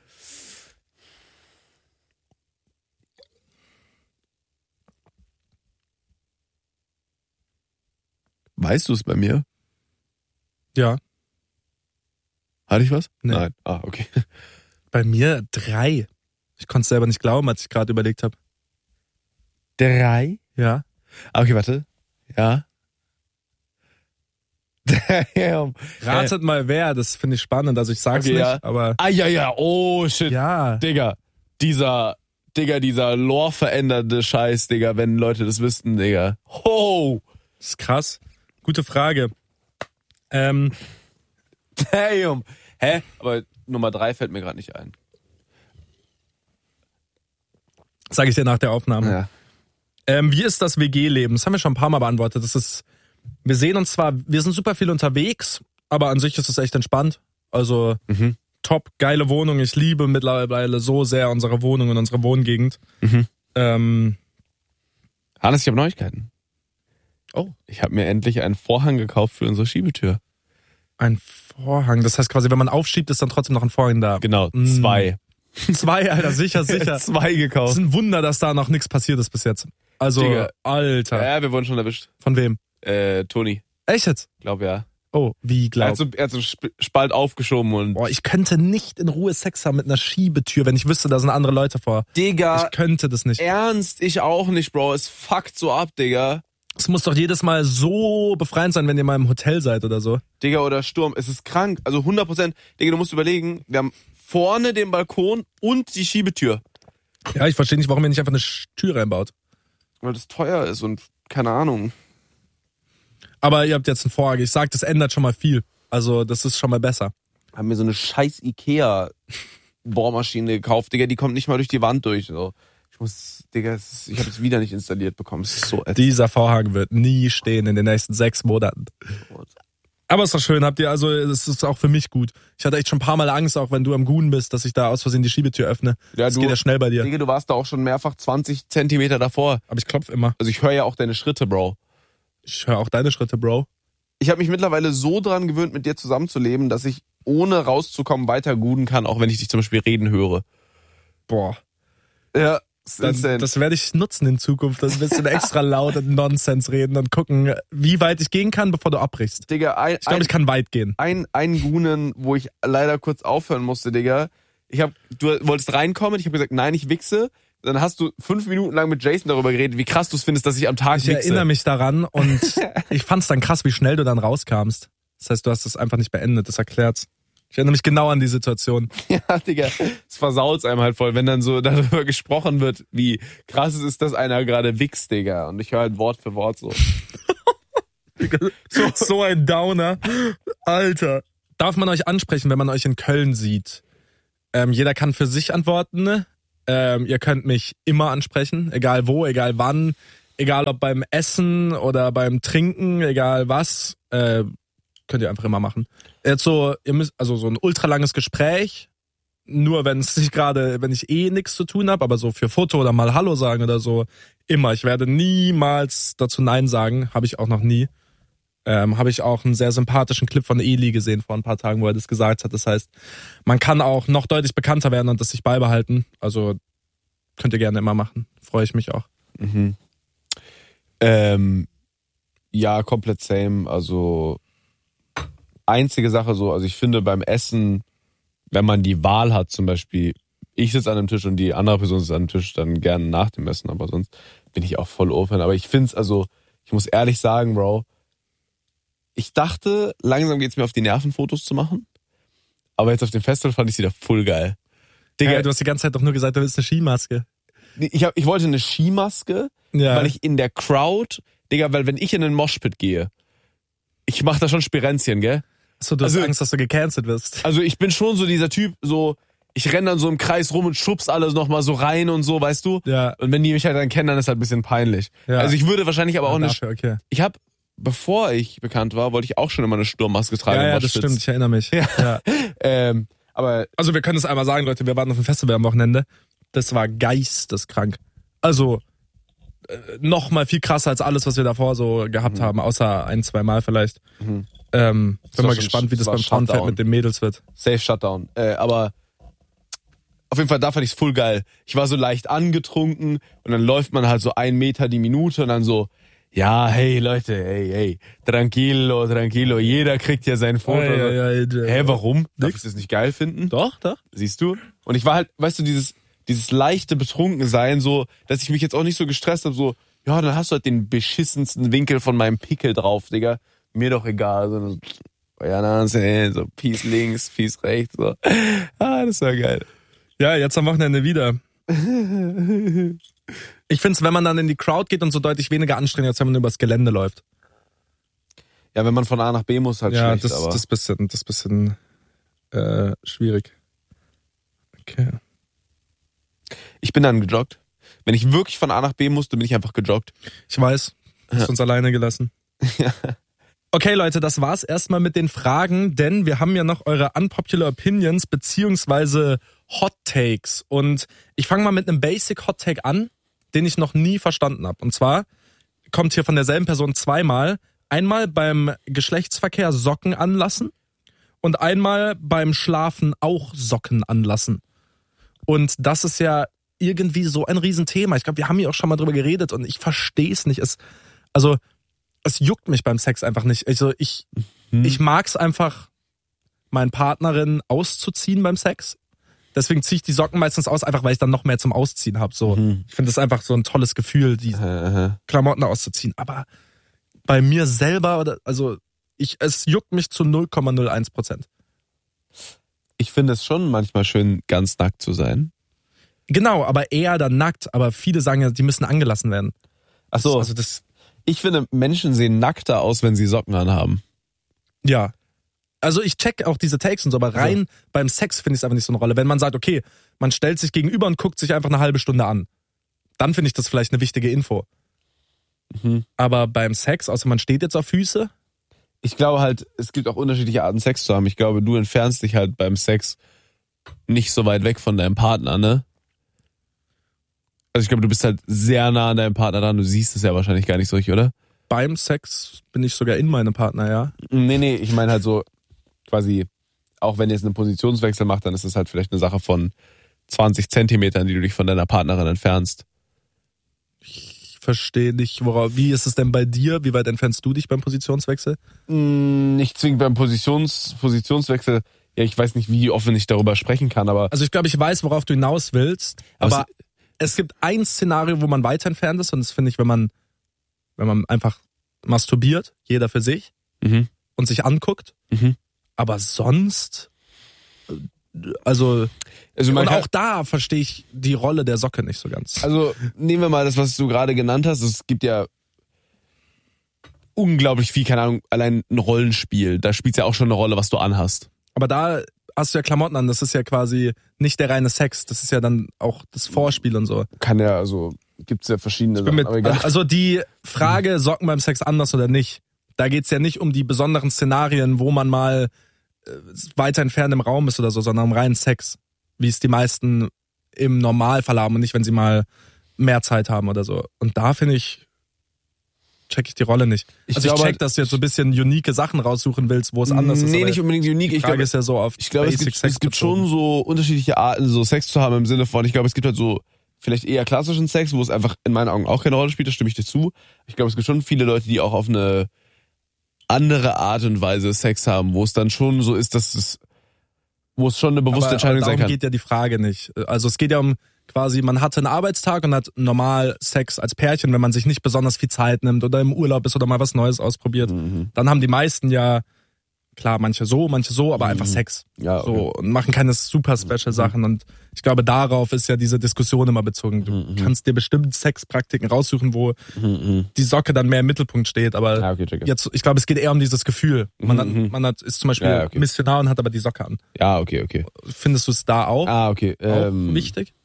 Weißt du es bei mir? Ja. Hatte ich was? Nee. Nein. Ah, okay. Bei mir 3. Ich konnte es selber nicht glauben, als ich gerade überlegt habe. 3? Ja. Okay, warte. Ja. Damn. Ratet mal wer, das finde ich spannend. Also ich sag's Okay, nicht, ja. aber... Ah, ja. Oh, shit. Ja. Digga. Dieser Lore-verändernde Scheiß, Digga, wenn Leute das wüssten, Digga. Oh. Das ist krass. Gute Frage. Damn. Hä? Aber Nummer 3 fällt mir gerade nicht ein. Sag ich dir nach der Aufnahme. Ja. Wie ist das WG-Leben? Das haben wir schon ein paar Mal beantwortet. Wir sehen uns zwar, wir sind super viel unterwegs, aber an sich ist es echt entspannt. Also top, geile Wohnung. Ich liebe mittlerweile so sehr unsere Wohnung und unsere Wohngegend. Hannes, ich habe Neuigkeiten. Oh. Ich habe mir endlich einen Vorhang gekauft für unsere Schiebetür. Ein Vorhang. Das heißt quasi, wenn man aufschiebt, ist dann trotzdem noch ein Vorhang da. Genau, 2. 2, Alter, sicher. 2 gekauft. Das ist ein Wunder, dass da noch nichts passiert ist bis jetzt. Also, Digga. Alter. Ja, wir wurden schon erwischt. Von wem? Toni. Echt jetzt? Glaub ja. Oh, wie Er hat glaub? so Spalt aufgeschoben und... Boah, ich könnte nicht in Ruhe Sex haben mit einer Schiebetür, wenn ich wüsste, da sind andere Leute vor. Digga, Ich könnte das nicht. ernst, ich auch nicht, Bro. Es fuckt so ab, Digga. Es muss doch jedes Mal so befreiend sein, wenn ihr mal im Hotel seid oder so. Digga, oder Sturm. Es ist krank. Also 100%. Digga, du musst überlegen, wir haben vorne den Balkon und die Schiebetür. Ja, ich verstehe nicht, warum ihr nicht einfach eine Tür reinbaut. Weil das teuer ist und keine Ahnung. Aber ihr habt jetzt einen Vorhang. Ich sag, das ändert schon mal viel. Also, das ist schon mal besser. Haben mir so eine scheiß Ikea-Bohrmaschine gekauft. Digga, die kommt nicht mal durch die Wand durch. So. Ich habe es wieder nicht installiert bekommen. Es ist so ätzend. Dieser Vorhang wird nie stehen in den nächsten 6 Monaten. Aber ist doch schön, also es ist auch für mich gut. Ich hatte echt schon ein paar Mal Angst, auch wenn du am Gunen bist, dass ich da aus Versehen die Schiebetür öffne. Ja, das geht ja schnell bei dir. Digga, du warst da auch schon mehrfach 20 Zentimeter davor. Aber ich klopf immer. Also ich höre ja auch deine Schritte, Bro. Ich höre auch deine Schritte, Bro. Ich habe mich mittlerweile so dran gewöhnt, mit dir zusammenzuleben, dass ich ohne rauszukommen weiter guden kann, auch wenn ich dich zum Beispiel reden höre. Boah. Ja, das werde ich nutzen in Zukunft. Ein bisschen extra laut und Nonsens reden und gucken, wie weit ich gehen kann, bevor du abbrichst. Digga, ich glaube, ich kann weit gehen. Ein Gunen, wo ich leider kurz aufhören musste, Digga. Du wolltest reinkommen, ich habe gesagt, nein, ich wichse. Dann hast du 5 Minuten lang mit Jason darüber geredet, wie krass du es findest, dass ich am Tag wichse. Ich erinnere mich daran und ich fand es dann krass, wie schnell du dann rauskamst. Das heißt, du hast es einfach nicht beendet, das erklärt's. Ich erinnere mich genau an die Situation. Ja, Digga, es versaut's einem halt voll, wenn dann so darüber gesprochen wird, wie krass es ist, dass einer gerade wichst, Digga. Und ich höre halt Wort für Wort so. So ein Downer. Alter. Darf man euch ansprechen, wenn man euch in Köln sieht? Jeder kann für sich antworten. Ne? Ihr könnt mich immer ansprechen, egal wo, egal wann, egal ob beim Essen oder beim Trinken, egal was. Könnt ihr einfach immer machen. Jetzt so, ihr müsst, also so ein ultralanges Gespräch, nur wenn ich nichts zu tun habe, aber so für Foto oder mal Hallo sagen oder so, immer. Ich werde niemals dazu Nein sagen, habe ich auch noch nie. Habe ich auch einen sehr sympathischen Clip von Eli gesehen vor ein paar Tagen, wo er das gesagt hat. Das heißt, man kann auch noch deutlich bekannter werden und das sich beibehalten. Also könnt ihr gerne immer machen. Freue ich mich auch. Mhm. Ja, komplett same. Also einzige Sache so, also ich finde beim Essen, wenn man die Wahl hat, zum Beispiel, ich sitze an einem Tisch und die andere Person sitzt an einem Tisch, dann gerne nach dem Essen, aber sonst bin ich auch voll open. Aber ich find's, also, ich muss ehrlich sagen, Bro, ich dachte, langsam geht's mir auf die Nerven, Fotos zu machen. Aber jetzt auf dem Festival fand ich sie wieder voll geil. Digga, du hast die ganze Zeit doch nur gesagt, du willst eine Skimaske. Ich wollte eine Skimaske, weil ich in der Crowd, Digga, weil wenn ich in den Moshpit gehe, ich mach da schon Spirenzchen, gell? So, du hast Angst, dass du gecancelt wirst. Also ich bin schon so dieser Typ, so, ich renn dann so im Kreis rum und schubs alles nochmal so rein und so, weißt du? Ja. Und wenn die mich halt dann kennen, dann ist halt ein bisschen peinlich. Ja. Also ich würde wahrscheinlich aber auch nicht. Okay. Ich habe, bevor ich bekannt war, wollte ich auch schon immer eine Sturmmaske tragen. Ja, das stimmt, ich erinnere mich. Ja. Aber also wir können es einmal sagen, Leute, wir waren auf dem Festival am Wochenende. Das war geisteskrank. Also noch mal viel krasser als alles, was wir davor so gehabt haben, außer 1-2 Mal vielleicht. Bin mal gespannt, wie das beim Frauenfeld mit den Mädels wird. Safe Shutdown. Aber auf jeden Fall, da fand ich's voll geil. Ich war so leicht angetrunken und dann läuft man halt so 1 Meter die Minute und dann so, ja, hey Leute, hey, tranquilo, jeder kriegt ja sein Foto. Hä, warum? Darf ich das nicht geil finden? Doch. Siehst du? Und ich war halt, weißt du, dieses leichte Betrunkensein, so, dass ich mich jetzt auch nicht so gestresst habe, so, ja, dann hast du halt den beschissensten Winkel von meinem Pickel drauf, Digga. Mir doch egal. So, so Peace links, Peace rechts, so. Das war geil. Ja, jetzt am Wochenende wieder. Ich find's, wenn man dann in die Crowd geht und so deutlich weniger anstrengend, als wenn man übers Gelände läuft. Ja, wenn man von A nach B muss, halt schlecht, aber. Das bisschen schwierig. Okay. Ich bin dann gejoggt. Wenn ich wirklich von A nach B musste, bin ich einfach gejoggt. Ich weiß. Du hast uns alleine gelassen. Ja. Okay, Leute, das war's erstmal mit den Fragen, denn wir haben ja noch eure unpopular opinions beziehungsweise Hot Takes. Und ich fange mal mit einem Basic Hot Take an, den ich noch nie verstanden habe. Und zwar kommt hier von derselben Person 2-mal. Einmal beim Geschlechtsverkehr Socken anlassen und einmal beim Schlafen auch Socken anlassen. Und das ist ja irgendwie so ein Riesenthema. Ich glaube, wir haben hier auch schon mal drüber geredet und ich verstehe es nicht. Es juckt mich beim Sex einfach nicht. Also ich mag's einfach, meinen Partnerin auszuziehen beim Sex. Deswegen ziehe ich die Socken meistens aus, einfach weil ich dann noch mehr zum Ausziehen habe. So, ich finde das einfach so ein tolles Gefühl, die Klamotten auszuziehen. Aber bei mir selber, es juckt mich zu 0,01%. Ich finde es schon manchmal schön, ganz nackt zu sein. Genau, aber eher dann nackt. Aber viele sagen ja, die müssen angelassen werden. Ach so. Also das. Ich finde, Menschen sehen nackter aus, wenn sie Socken anhaben. Ja. Also ich check auch diese Takes und so, aber rein beim Sex finde ich es einfach nicht so eine Rolle. Wenn man sagt, okay, man stellt sich gegenüber und guckt sich einfach eine halbe Stunde an, dann finde ich das vielleicht eine wichtige Info. Aber beim Sex, außer man steht jetzt auf Füße. Ich glaube halt, es gibt auch unterschiedliche Arten, Sex zu haben. Ich glaube, du entfernst dich halt beim Sex nicht so weit weg von deinem Partner, ne? Also ich glaube, du bist halt sehr nah an deinem Partner dran. Du siehst es ja wahrscheinlich gar nicht so richtig, oder? Beim Sex bin ich sogar in meinem Partner, ja. Nee, ich meine halt so quasi, auch wenn ihr jetzt einen Positionswechsel macht, dann ist es halt vielleicht eine Sache von 20 Zentimetern, die du dich von deiner Partnerin entfernst. Ich verstehe nicht, wie ist es denn bei dir? Wie weit entfernst du dich beim Positionswechsel? Nicht zwingend beim Positionswechsel. Ja, ich weiß nicht, wie offen ich darüber sprechen kann, aber... Also ich glaube, ich weiß, worauf du hinaus willst, aber es gibt ein Szenario, wo man weiter entfernt ist und das finde ich, wenn man einfach masturbiert, jeder für sich und sich anguckt, aber sonst Also man und kann, auch da verstehe ich die Rolle der Socke nicht so ganz. also nehmen wir mal das, was du gerade genannt hast. Es gibt ja unglaublich viel, keine Ahnung, allein ein Rollenspiel. Da spielt ja auch schon eine Rolle, was du anhast. Aber da hast du ja Klamotten an, das ist ja quasi nicht der reine Sex, das ist ja dann auch das Vorspiel und so. Kann ja, also gibt's ja verschiedene Sachen, aber egal. Also die Frage, Socken beim Sex anders oder nicht, da geht's ja nicht um die besonderen Szenarien, wo man mal weiter entfernt im Raum ist oder so, sondern um reinen Sex, wie es die meisten im Normalfall haben und nicht, wenn sie mal mehr Zeit haben oder so. Und da finde ich, check ich die Rolle nicht. Ich check, dass du jetzt so ein bisschen unique Sachen raussuchen willst, wo es anders ist. Nee, nicht unbedingt unique. Die Frage ist ja so oft. Ich glaube, es gibt schon so unterschiedliche Arten, so Sex zu haben im Sinne von, ich glaube, es gibt halt so vielleicht eher klassischen Sex, wo es einfach in meinen Augen auch keine Rolle spielt, da stimme ich dir zu. Ich glaube, es gibt schon viele Leute, die auch auf eine andere Art und Weise Sex haben, wo es dann schon so ist, wo es schon eine bewusste Entscheidung sein kann. Darum geht ja die Frage nicht. Also es geht ja um quasi, man hatte einen Arbeitstag und hat normal Sex als Pärchen, wenn man sich nicht besonders viel Zeit nimmt oder im Urlaub ist oder mal was Neues ausprobiert. Dann haben die meisten ja, klar, manche so, aber einfach Sex. Ja, okay. So, und machen keine super special Sachen. Und ich glaube, darauf ist ja diese Diskussion immer bezogen. Du kannst dir bestimmt Sexpraktiken raussuchen, wo die Socke dann mehr im Mittelpunkt steht. Aber jetzt, ich glaube, es geht eher um dieses Gefühl. Man ist zum Beispiel Missionar und hat aber die Socke an. Ja, okay. Findest du es da auch? Auch wichtig?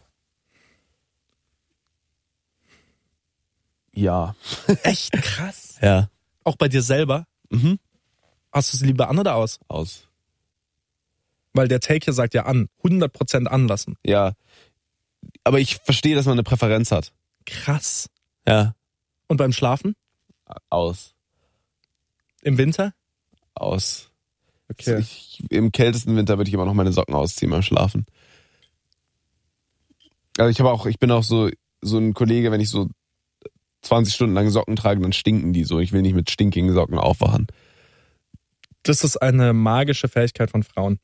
Ja. Echt krass. Ja. Auch bei dir selber? Hast du es lieber an oder aus? Aus. Weil der Take hier sagt ja an. 100% anlassen. Ja. Aber ich verstehe, dass man eine Präferenz hat. Krass. Ja. Und beim Schlafen? Aus. Im Winter? Aus. Okay. Im kältesten Winter würde ich immer noch meine Socken ausziehen beim Schlafen. Also ich bin auch so ein Kollege, wenn ich so 20 Stunden lang Socken trage, dann stinken die so. Ich will nicht mit stinkigen Socken aufwachen. Das ist eine magische Fähigkeit von Frauen.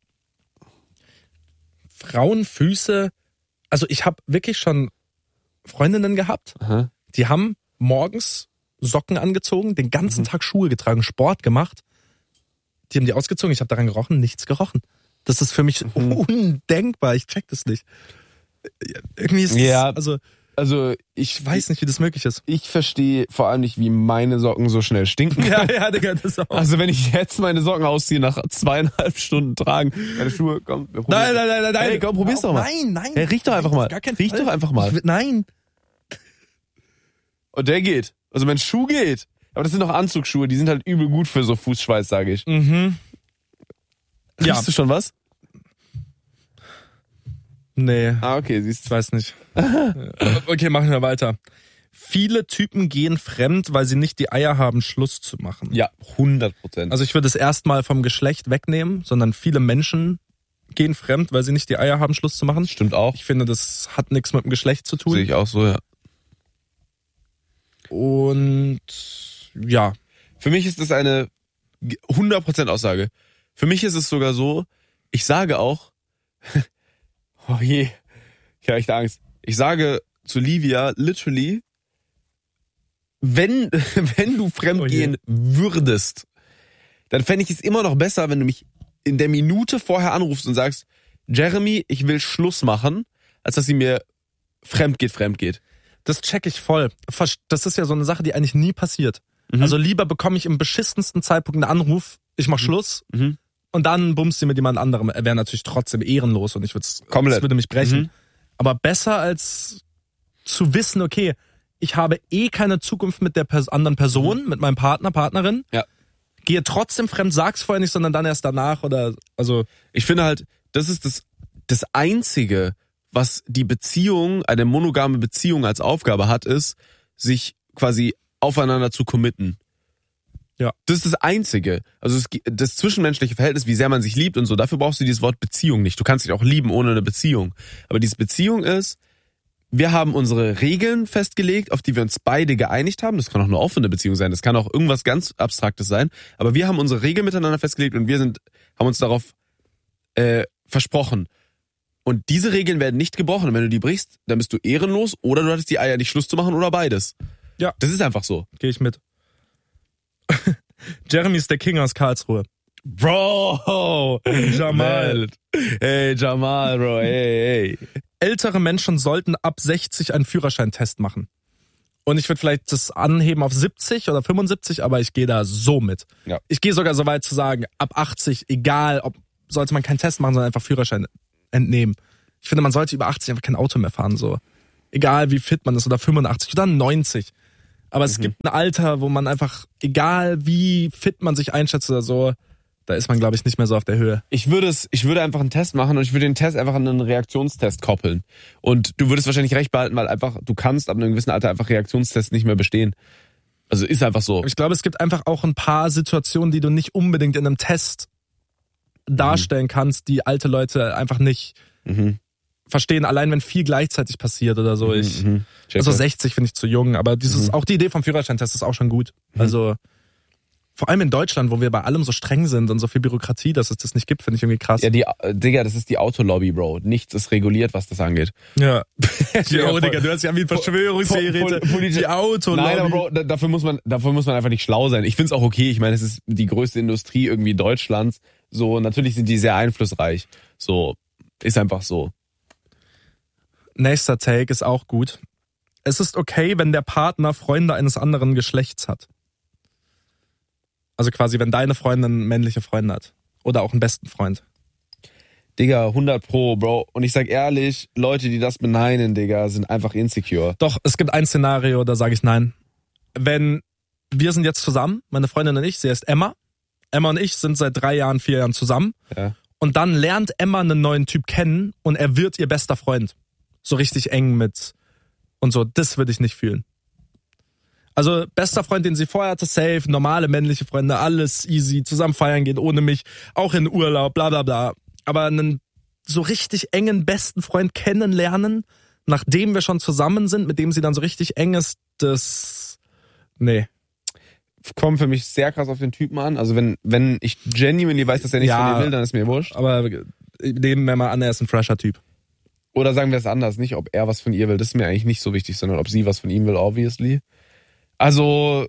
Frauenfüße, also ich habe wirklich schon Freundinnen gehabt, die haben morgens Socken angezogen, den ganzen Tag Schuhe getragen, Sport gemacht. Die haben die ausgezogen, ich habe daran gerochen, nichts gerochen. Das ist für mich undenkbar, ich check das nicht. Irgendwie ist das, also ich weiß nicht, wie das möglich ist. Ich verstehe vor allem nicht, wie meine Socken so schnell stinken. Ja, Digga, das auch. Also wenn ich jetzt meine Socken ausziehe nach 2,5 Stunden tragen, meine Schuhe, komm, wir probieren. Nein. Hey, komm, probier's doch mal. Nein. Hey, riech doch einfach mal. Riech doch einfach mal. Nein. Und der geht. Also mein Schuh geht. Aber das sind doch Anzugsschuhe, die sind halt übel gut für so Fußschweiß, sage ich. Riechst du schon was? Nee. Okay, siehst du. Ich weiß nicht. Okay, machen wir weiter. Viele Typen gehen fremd, weil sie nicht die Eier haben, Schluss zu machen. Ja, 100%. Also ich würde es erstmal vom Geschlecht wegnehmen, sondern viele Menschen gehen fremd, weil sie nicht die Eier haben, Schluss zu machen. Stimmt auch. Ich finde, das hat nichts mit dem Geschlecht zu tun. Sehe ich auch so, ja. Und ja. Für mich ist das eine 100% Aussage. Für mich ist es sogar so, ich sage auch, oh je, ich habe echt Angst. Ich sage zu Livia literally, wenn du fremdgehen würdest, dann fände ich es immer noch besser, wenn du mich in der Minute vorher anrufst und sagst, Jeremy, ich will Schluss machen, als dass sie mir fremd geht. Das check ich voll. Das ist ja so eine Sache, die eigentlich nie passiert. Also lieber bekomme ich im beschissensten Zeitpunkt einen Anruf, ich mach Schluss und dann bummst sie mit jemand anderem. Er wäre natürlich trotzdem ehrenlos und das würde mich brechen. Aber besser als zu wissen, okay, ich habe keine Zukunft mit der anderen Person, mit meinem Partner, Partnerin. Ja. Gehe trotzdem fremd, sag's vorher nicht, sondern dann erst danach oder, also. Ich finde halt, das ist das Einzige, was die Beziehung, eine monogame Beziehung als Aufgabe hat, ist, sich quasi aufeinander zu committen. Ja. Das ist das Einzige. Also das zwischenmenschliche Verhältnis, wie sehr man sich liebt und so, dafür brauchst du dieses Wort Beziehung nicht. Du kannst dich auch lieben ohne eine Beziehung. Aber diese Beziehung ist, wir haben unsere Regeln festgelegt, auf die wir uns beide geeinigt haben. Das kann auch eine offene Beziehung sein, das kann auch irgendwas ganz Abstraktes sein. Aber wir haben unsere Regeln miteinander festgelegt und wir haben uns darauf versprochen. Und diese Regeln werden nicht gebrochen. Und wenn du die brichst, dann bist du ehrenlos oder du hattest die Eier, nicht Schluss zu machen oder beides. Ja. Das ist einfach so. Gehe ich mit. Jeremy ist der King aus Karlsruhe. Bro! Jamal. Hey, Jamal, Bro, hey. Ältere Menschen sollten ab 60 einen Führerscheintest machen. Und ich würde vielleicht das anheben auf 70 oder 75, aber ich gehe da so mit. Ja. Ich gehe sogar so weit zu sagen, ab 80, egal, ob sollte man keinen Test machen, sondern einfach Führerschein entnehmen. Ich finde, man sollte über 80 einfach kein Auto mehr fahren, so. Egal wie fit man ist, oder 85 oder 90. Aber es gibt ein Alter, wo man einfach, egal wie fit man sich einschätzt oder so, da ist man, glaube ich, nicht mehr so auf der Höhe. Ich würde einfach einen Test machen und ich würde den Test einfach an einen Reaktionstest koppeln. Und du würdest wahrscheinlich recht behalten, weil einfach, du kannst ab einem gewissen Alter einfach Reaktionstests nicht mehr bestehen. Also ist einfach so. Ich glaube, es gibt einfach auch ein paar Situationen, die du nicht unbedingt in einem Test darstellen kannst, die alte Leute einfach nicht verstehen, allein wenn viel gleichzeitig passiert oder so. Also 60 finde ich zu jung, aber auch die Idee vom Führerscheintest ist auch schon gut. Also vor allem in Deutschland, wo wir bei allem so streng sind und so viel Bürokratie, dass es das nicht gibt, finde ich irgendwie krass. Ja, Digga, das ist die Autolobby, Bro. Nichts ist reguliert, was das angeht. Ja. Digga, du hast ja wie ein Verschwörungstheoretiker. Die Autolobby. Nein, aber Bro, dafür muss man einfach nicht schlau sein. Ich find's auch okay. Ich meine, es ist die größte Industrie irgendwie Deutschlands. So, natürlich sind die sehr einflussreich. So, ist einfach so. Nächster Take ist auch gut. Es ist okay, wenn der Partner Freunde eines anderen Geschlechts hat. Also quasi, wenn deine Freundin männliche Freunde hat. Oder auch einen besten Freund. Digga, 100 Pro, Bro. Und ich sag ehrlich, Leute, die das beneiden, Digga, sind einfach insecure. Doch, es gibt ein Szenario, da sage ich nein. Wenn wir sind jetzt zusammen, meine Freundin und ich, sie heißt Emma. Emma und ich sind seit 3 Jahren, 4 Jahren zusammen. Ja. Und dann lernt Emma einen neuen Typ kennen und er wird ihr bester Freund. So richtig eng mit und so. Das würde ich nicht fühlen. Also bester Freund, den sie vorher hatte, safe, normale männliche Freunde, alles easy, zusammen feiern gehen ohne mich, auch in Urlaub, bla bla bla. Aber einen so richtig engen besten Freund kennenlernen, nachdem wir schon zusammen sind, mit dem sie dann so richtig eng ist, das... Nee. Kommt für mich sehr krass auf den Typen an. Also wenn ich genuinely weiß, dass er nichts von mir will, dann ist mir wurscht. Aber nehmen wir mal an, er ist ein fresher Typ. Oder sagen wir es anders, nicht ob er was von ihr will, das ist mir eigentlich nicht so wichtig, sondern ob sie was von ihm will, obviously. Also,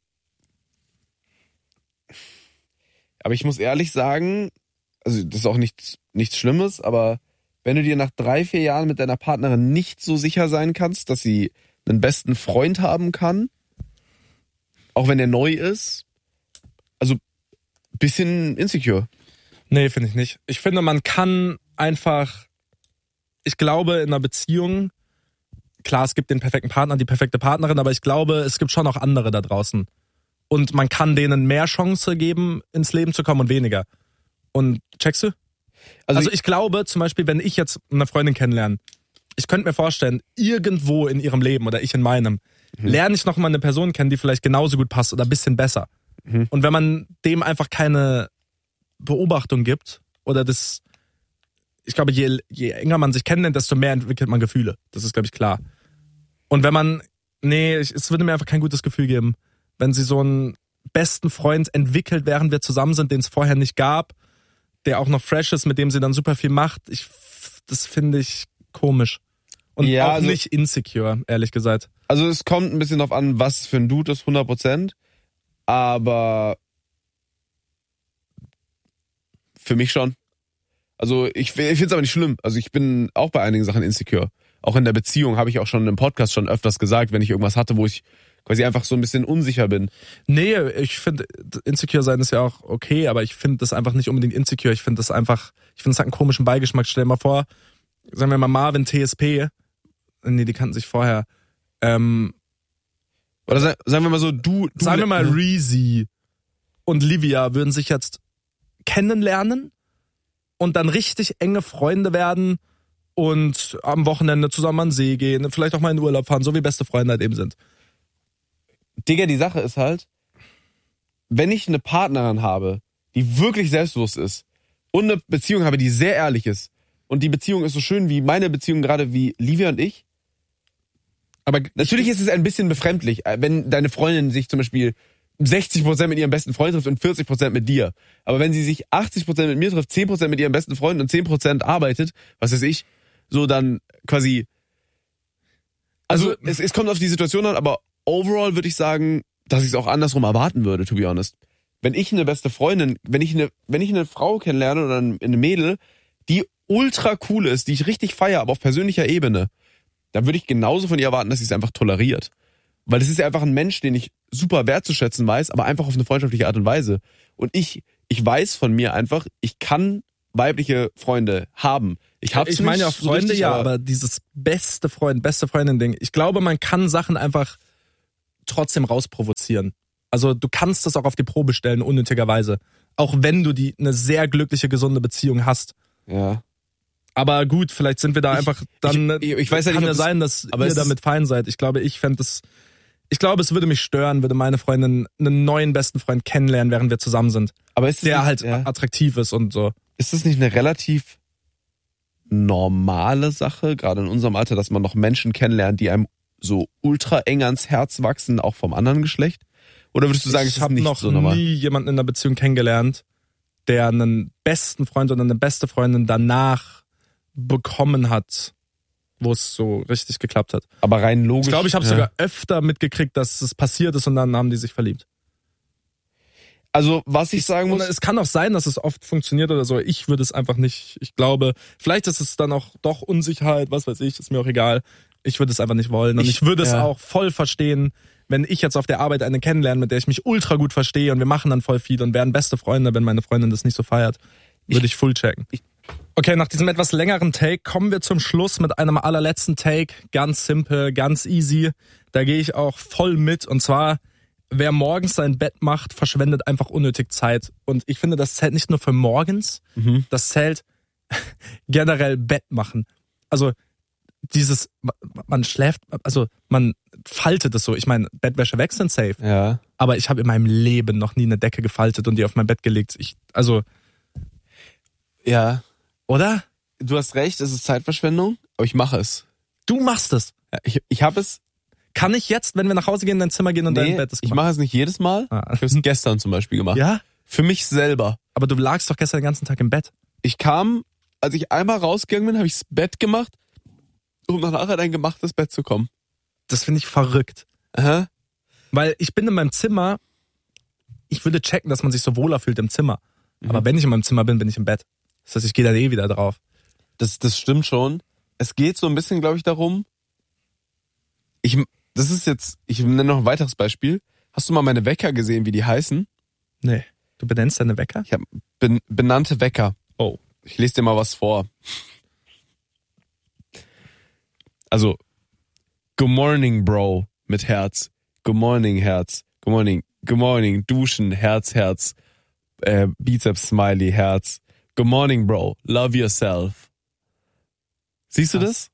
aber ich muss ehrlich sagen, also das ist auch nichts Schlimmes, aber wenn du dir nach 3-4 Jahren mit deiner Partnerin nicht so sicher sein kannst, dass sie einen besten Freund haben kann, auch wenn er neu ist, also bisschen insecure. Nee, finde ich nicht. Ich finde, man kann einfach, ich glaube, in einer Beziehung, klar, es gibt den perfekten Partner, die perfekte Partnerin, aber ich glaube, es gibt schon auch andere da draußen. Und man kann denen mehr Chance geben, ins Leben zu kommen und weniger. Und checkst du? Also ich glaube zum Beispiel, wenn ich jetzt eine Freundin kennenlerne, ich könnte mir vorstellen, irgendwo in ihrem Leben oder ich in meinem, lerne ich noch mal eine Person kennen, die vielleicht genauso gut passt oder ein bisschen besser. Und wenn man dem einfach keine Beobachtung gibt oder das, ich glaube, je enger man sich kennenlernt, desto mehr entwickelt man Gefühle. Das ist, glaube ich, klar. Und wenn man, es würde mir einfach kein gutes Gefühl geben, wenn sie so einen besten Freund entwickelt, während wir zusammen sind, den es vorher nicht gab, der auch noch fresh ist, mit dem sie dann super viel macht. Das finde ich komisch. Und ja, auch also, nicht insecure, ehrlich gesagt. Also es kommt ein bisschen drauf an, was für ein Dude ist, 100%. Aber für mich schon. Also ich finde es aber nicht schlimm. Also ich bin auch bei einigen Sachen insecure. Auch in der Beziehung habe ich auch schon im Podcast schon öfters gesagt, wenn ich irgendwas hatte, wo ich quasi einfach so ein bisschen unsicher bin. Nee, ich finde, insecure sein ist ja auch okay, aber ich finde das einfach nicht unbedingt insecure. Ich finde das hat einen komischen Beigeschmack. Stell dir mal vor, sagen wir mal Marvin TSP, nee, die kannten sich vorher. Oder sagen wir mal so, sagen wir mal Reezy und Livia würden sich jetzt kennenlernen und dann richtig enge Freunde werden und am Wochenende zusammen an den See gehen, vielleicht auch mal in den Urlaub fahren, so wie beste Freunde halt eben sind. Digga, die Sache ist halt, wenn ich eine Partnerin habe, die wirklich selbstbewusst ist und eine Beziehung habe, die sehr ehrlich ist und die Beziehung ist so schön wie meine Beziehung gerade wie Livia und ich, aber natürlich ist es ein bisschen befremdlich, wenn deine Freundin sich zum Beispiel 60% mit ihrem besten Freund trifft und 40% mit dir. Aber wenn sie sich 80% mit mir trifft, 10% mit ihrem besten Freund und 10% arbeitet, was weiß ich, so dann quasi, also es kommt auf die Situation an, aber overall würde ich sagen, dass ich es auch andersrum erwarten würde, to be honest. wenn ich eine beste Freundin, wenn ich eine Frau kennenlerne oder eine Mädel, die ultra cool ist, die ich richtig feiere, aber auf persönlicher Ebene, dann würde ich genauso von ihr erwarten, dass sie es einfach toleriert. Weil das ist ja einfach ein Mensch, den ich super wertzuschätzen weiß, aber einfach auf eine freundschaftliche Art und Weise. Und ich weiß von mir einfach, ich kann weibliche Freunde haben. Ich meine ja Freunde, so aber dieses beste Freundin-Ding. Ich glaube, man kann Sachen einfach trotzdem rausprovozieren. Also du kannst das auch auf die Probe stellen, unnötigerweise. Auch wenn du eine sehr glückliche, gesunde Beziehung hast. Ja. Aber gut, vielleicht sind wir da einfach dann. Ich weiß ja nicht, kann ja sein, dass ihr damit fein seid. Ich glaube, es würde mich stören, würde meine Freundin einen neuen besten Freund kennenlernen, während wir zusammen sind. Aber ist der halt attraktiv ist und so. Ist das nicht eine relativ normale Sache, gerade in unserem Alter, dass man noch Menschen kennenlernt, die einem so ultra eng ans Herz wachsen, auch vom anderen Geschlecht? Oder würdest du sagen, es ist nicht so normal? Ich habe noch nie jemanden in einer Beziehung kennengelernt, der einen besten Freund oder eine beste Freundin danach bekommen hat, wo es so richtig geklappt hat. Aber rein logisch. Ich glaube, ich habe sogar öfter mitgekriegt, dass es passiert ist und dann haben die sich verliebt. Also, was ich sagen muss... Es kann auch sein, dass es oft funktioniert oder so. Ich würde es einfach nicht... Ich glaube, vielleicht ist es dann auch doch Unsicherheit, was weiß ich, ist mir auch egal. Ich würde es einfach nicht wollen. Und ich würde es auch voll verstehen, wenn ich jetzt auf der Arbeit eine kennenlerne, mit der ich mich ultra gut verstehe und wir machen dann voll viel und werden beste Freunde, wenn meine Freundin das nicht so feiert. Würde ich full checken. Okay, nach diesem etwas längeren Take kommen wir zum Schluss mit einem allerletzten Take. Ganz simpel, ganz easy. Da gehe ich auch voll mit. Und zwar, wer morgens sein Bett macht, verschwendet einfach unnötig Zeit. Und ich finde, das zählt nicht nur für morgens, das zählt generell Bett machen. Also man schläft, also man faltet es so. Ich meine, Bettwäsche wechseln safe. Ja. Aber ich habe in meinem Leben noch nie eine Decke gefaltet und die auf mein Bett gelegt. Ja. Oder? Du hast recht, es ist Zeitverschwendung, aber ich mache es. Du machst es? Ja, ich habe es. Kann ich jetzt, wenn wir nach Hause gehen, in dein Zimmer gehen und dein Bett ist gemacht? Ich mache es nicht jedes Mal. Ich habe es gestern zum Beispiel gemacht. Ja? Für mich selber. Aber du lagst doch gestern den ganzen Tag im Bett. Als ich einmal rausgegangen bin, habe ich das Bett gemacht, um dann nachher in ein gemachtes Bett zu kommen. Das finde ich verrückt. Aha. Weil ich bin in meinem Zimmer, ich würde checken, dass man sich so wohler fühlt im Zimmer. Aber wenn ich in meinem Zimmer bin, bin ich im Bett. Das heißt, ich gehe dann wieder drauf. Das stimmt schon. Es geht so ein bisschen, glaube ich, darum. Ich nenne noch ein weiteres Beispiel. Hast du mal meine Wecker gesehen, wie die heißen? Nee. Du benennst deine Wecker? Ich habe benannte Wecker. Oh. Ich lese dir mal was vor. Also, Good morning, Bro, mit Herz. Good morning, Herz. Good morning. Good morning, Duschen, Herz, Herz. Bizeps, Smiley, Herz. Good morning, Bro. Love yourself. Siehst du das?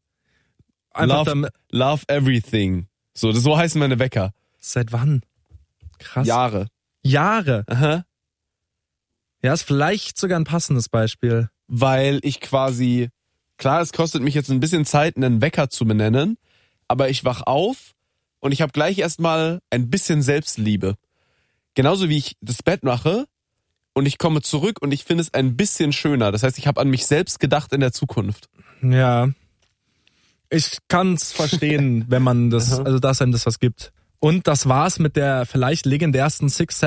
Love everything. So heißen meine Wecker. Seit wann? Krass. Jahre. Aha. Ja, ist vielleicht sogar ein passendes Beispiel. Weil ich quasi, klar, es kostet mich jetzt ein bisschen Zeit, einen Wecker zu benennen, aber ich wach auf und ich habe gleich erstmal ein bisschen Selbstliebe. Genauso wie ich das Bett mache und ich komme zurück und ich finde es ein bisschen schöner. Das heißt, ich habe an mich selbst gedacht in der Zukunft. Ja. Ich kann's verstehen, wenn man das, also dass einem das was gibt. Und das war's mit der vielleicht legendärsten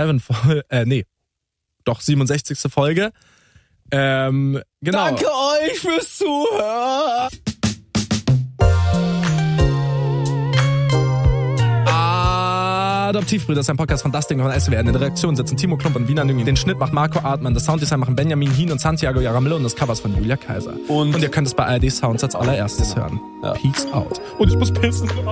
67. Folge. Genau. Danke euch fürs Zuhören. Adoptivbrüder ist ein Podcast von Dustin von SWR. In der Redaktion sitzen Timo Klump und Wiener Nüngi. Den Schnitt macht Marco Artmann. Das Sounddesign machen Benjamin Hien und Santiago Jaramillo und das Covers von Julia Kaiser. Und ihr könnt es bei ARD Sounds als allererstes hören. Ja. Peace out. Und ich muss pissen.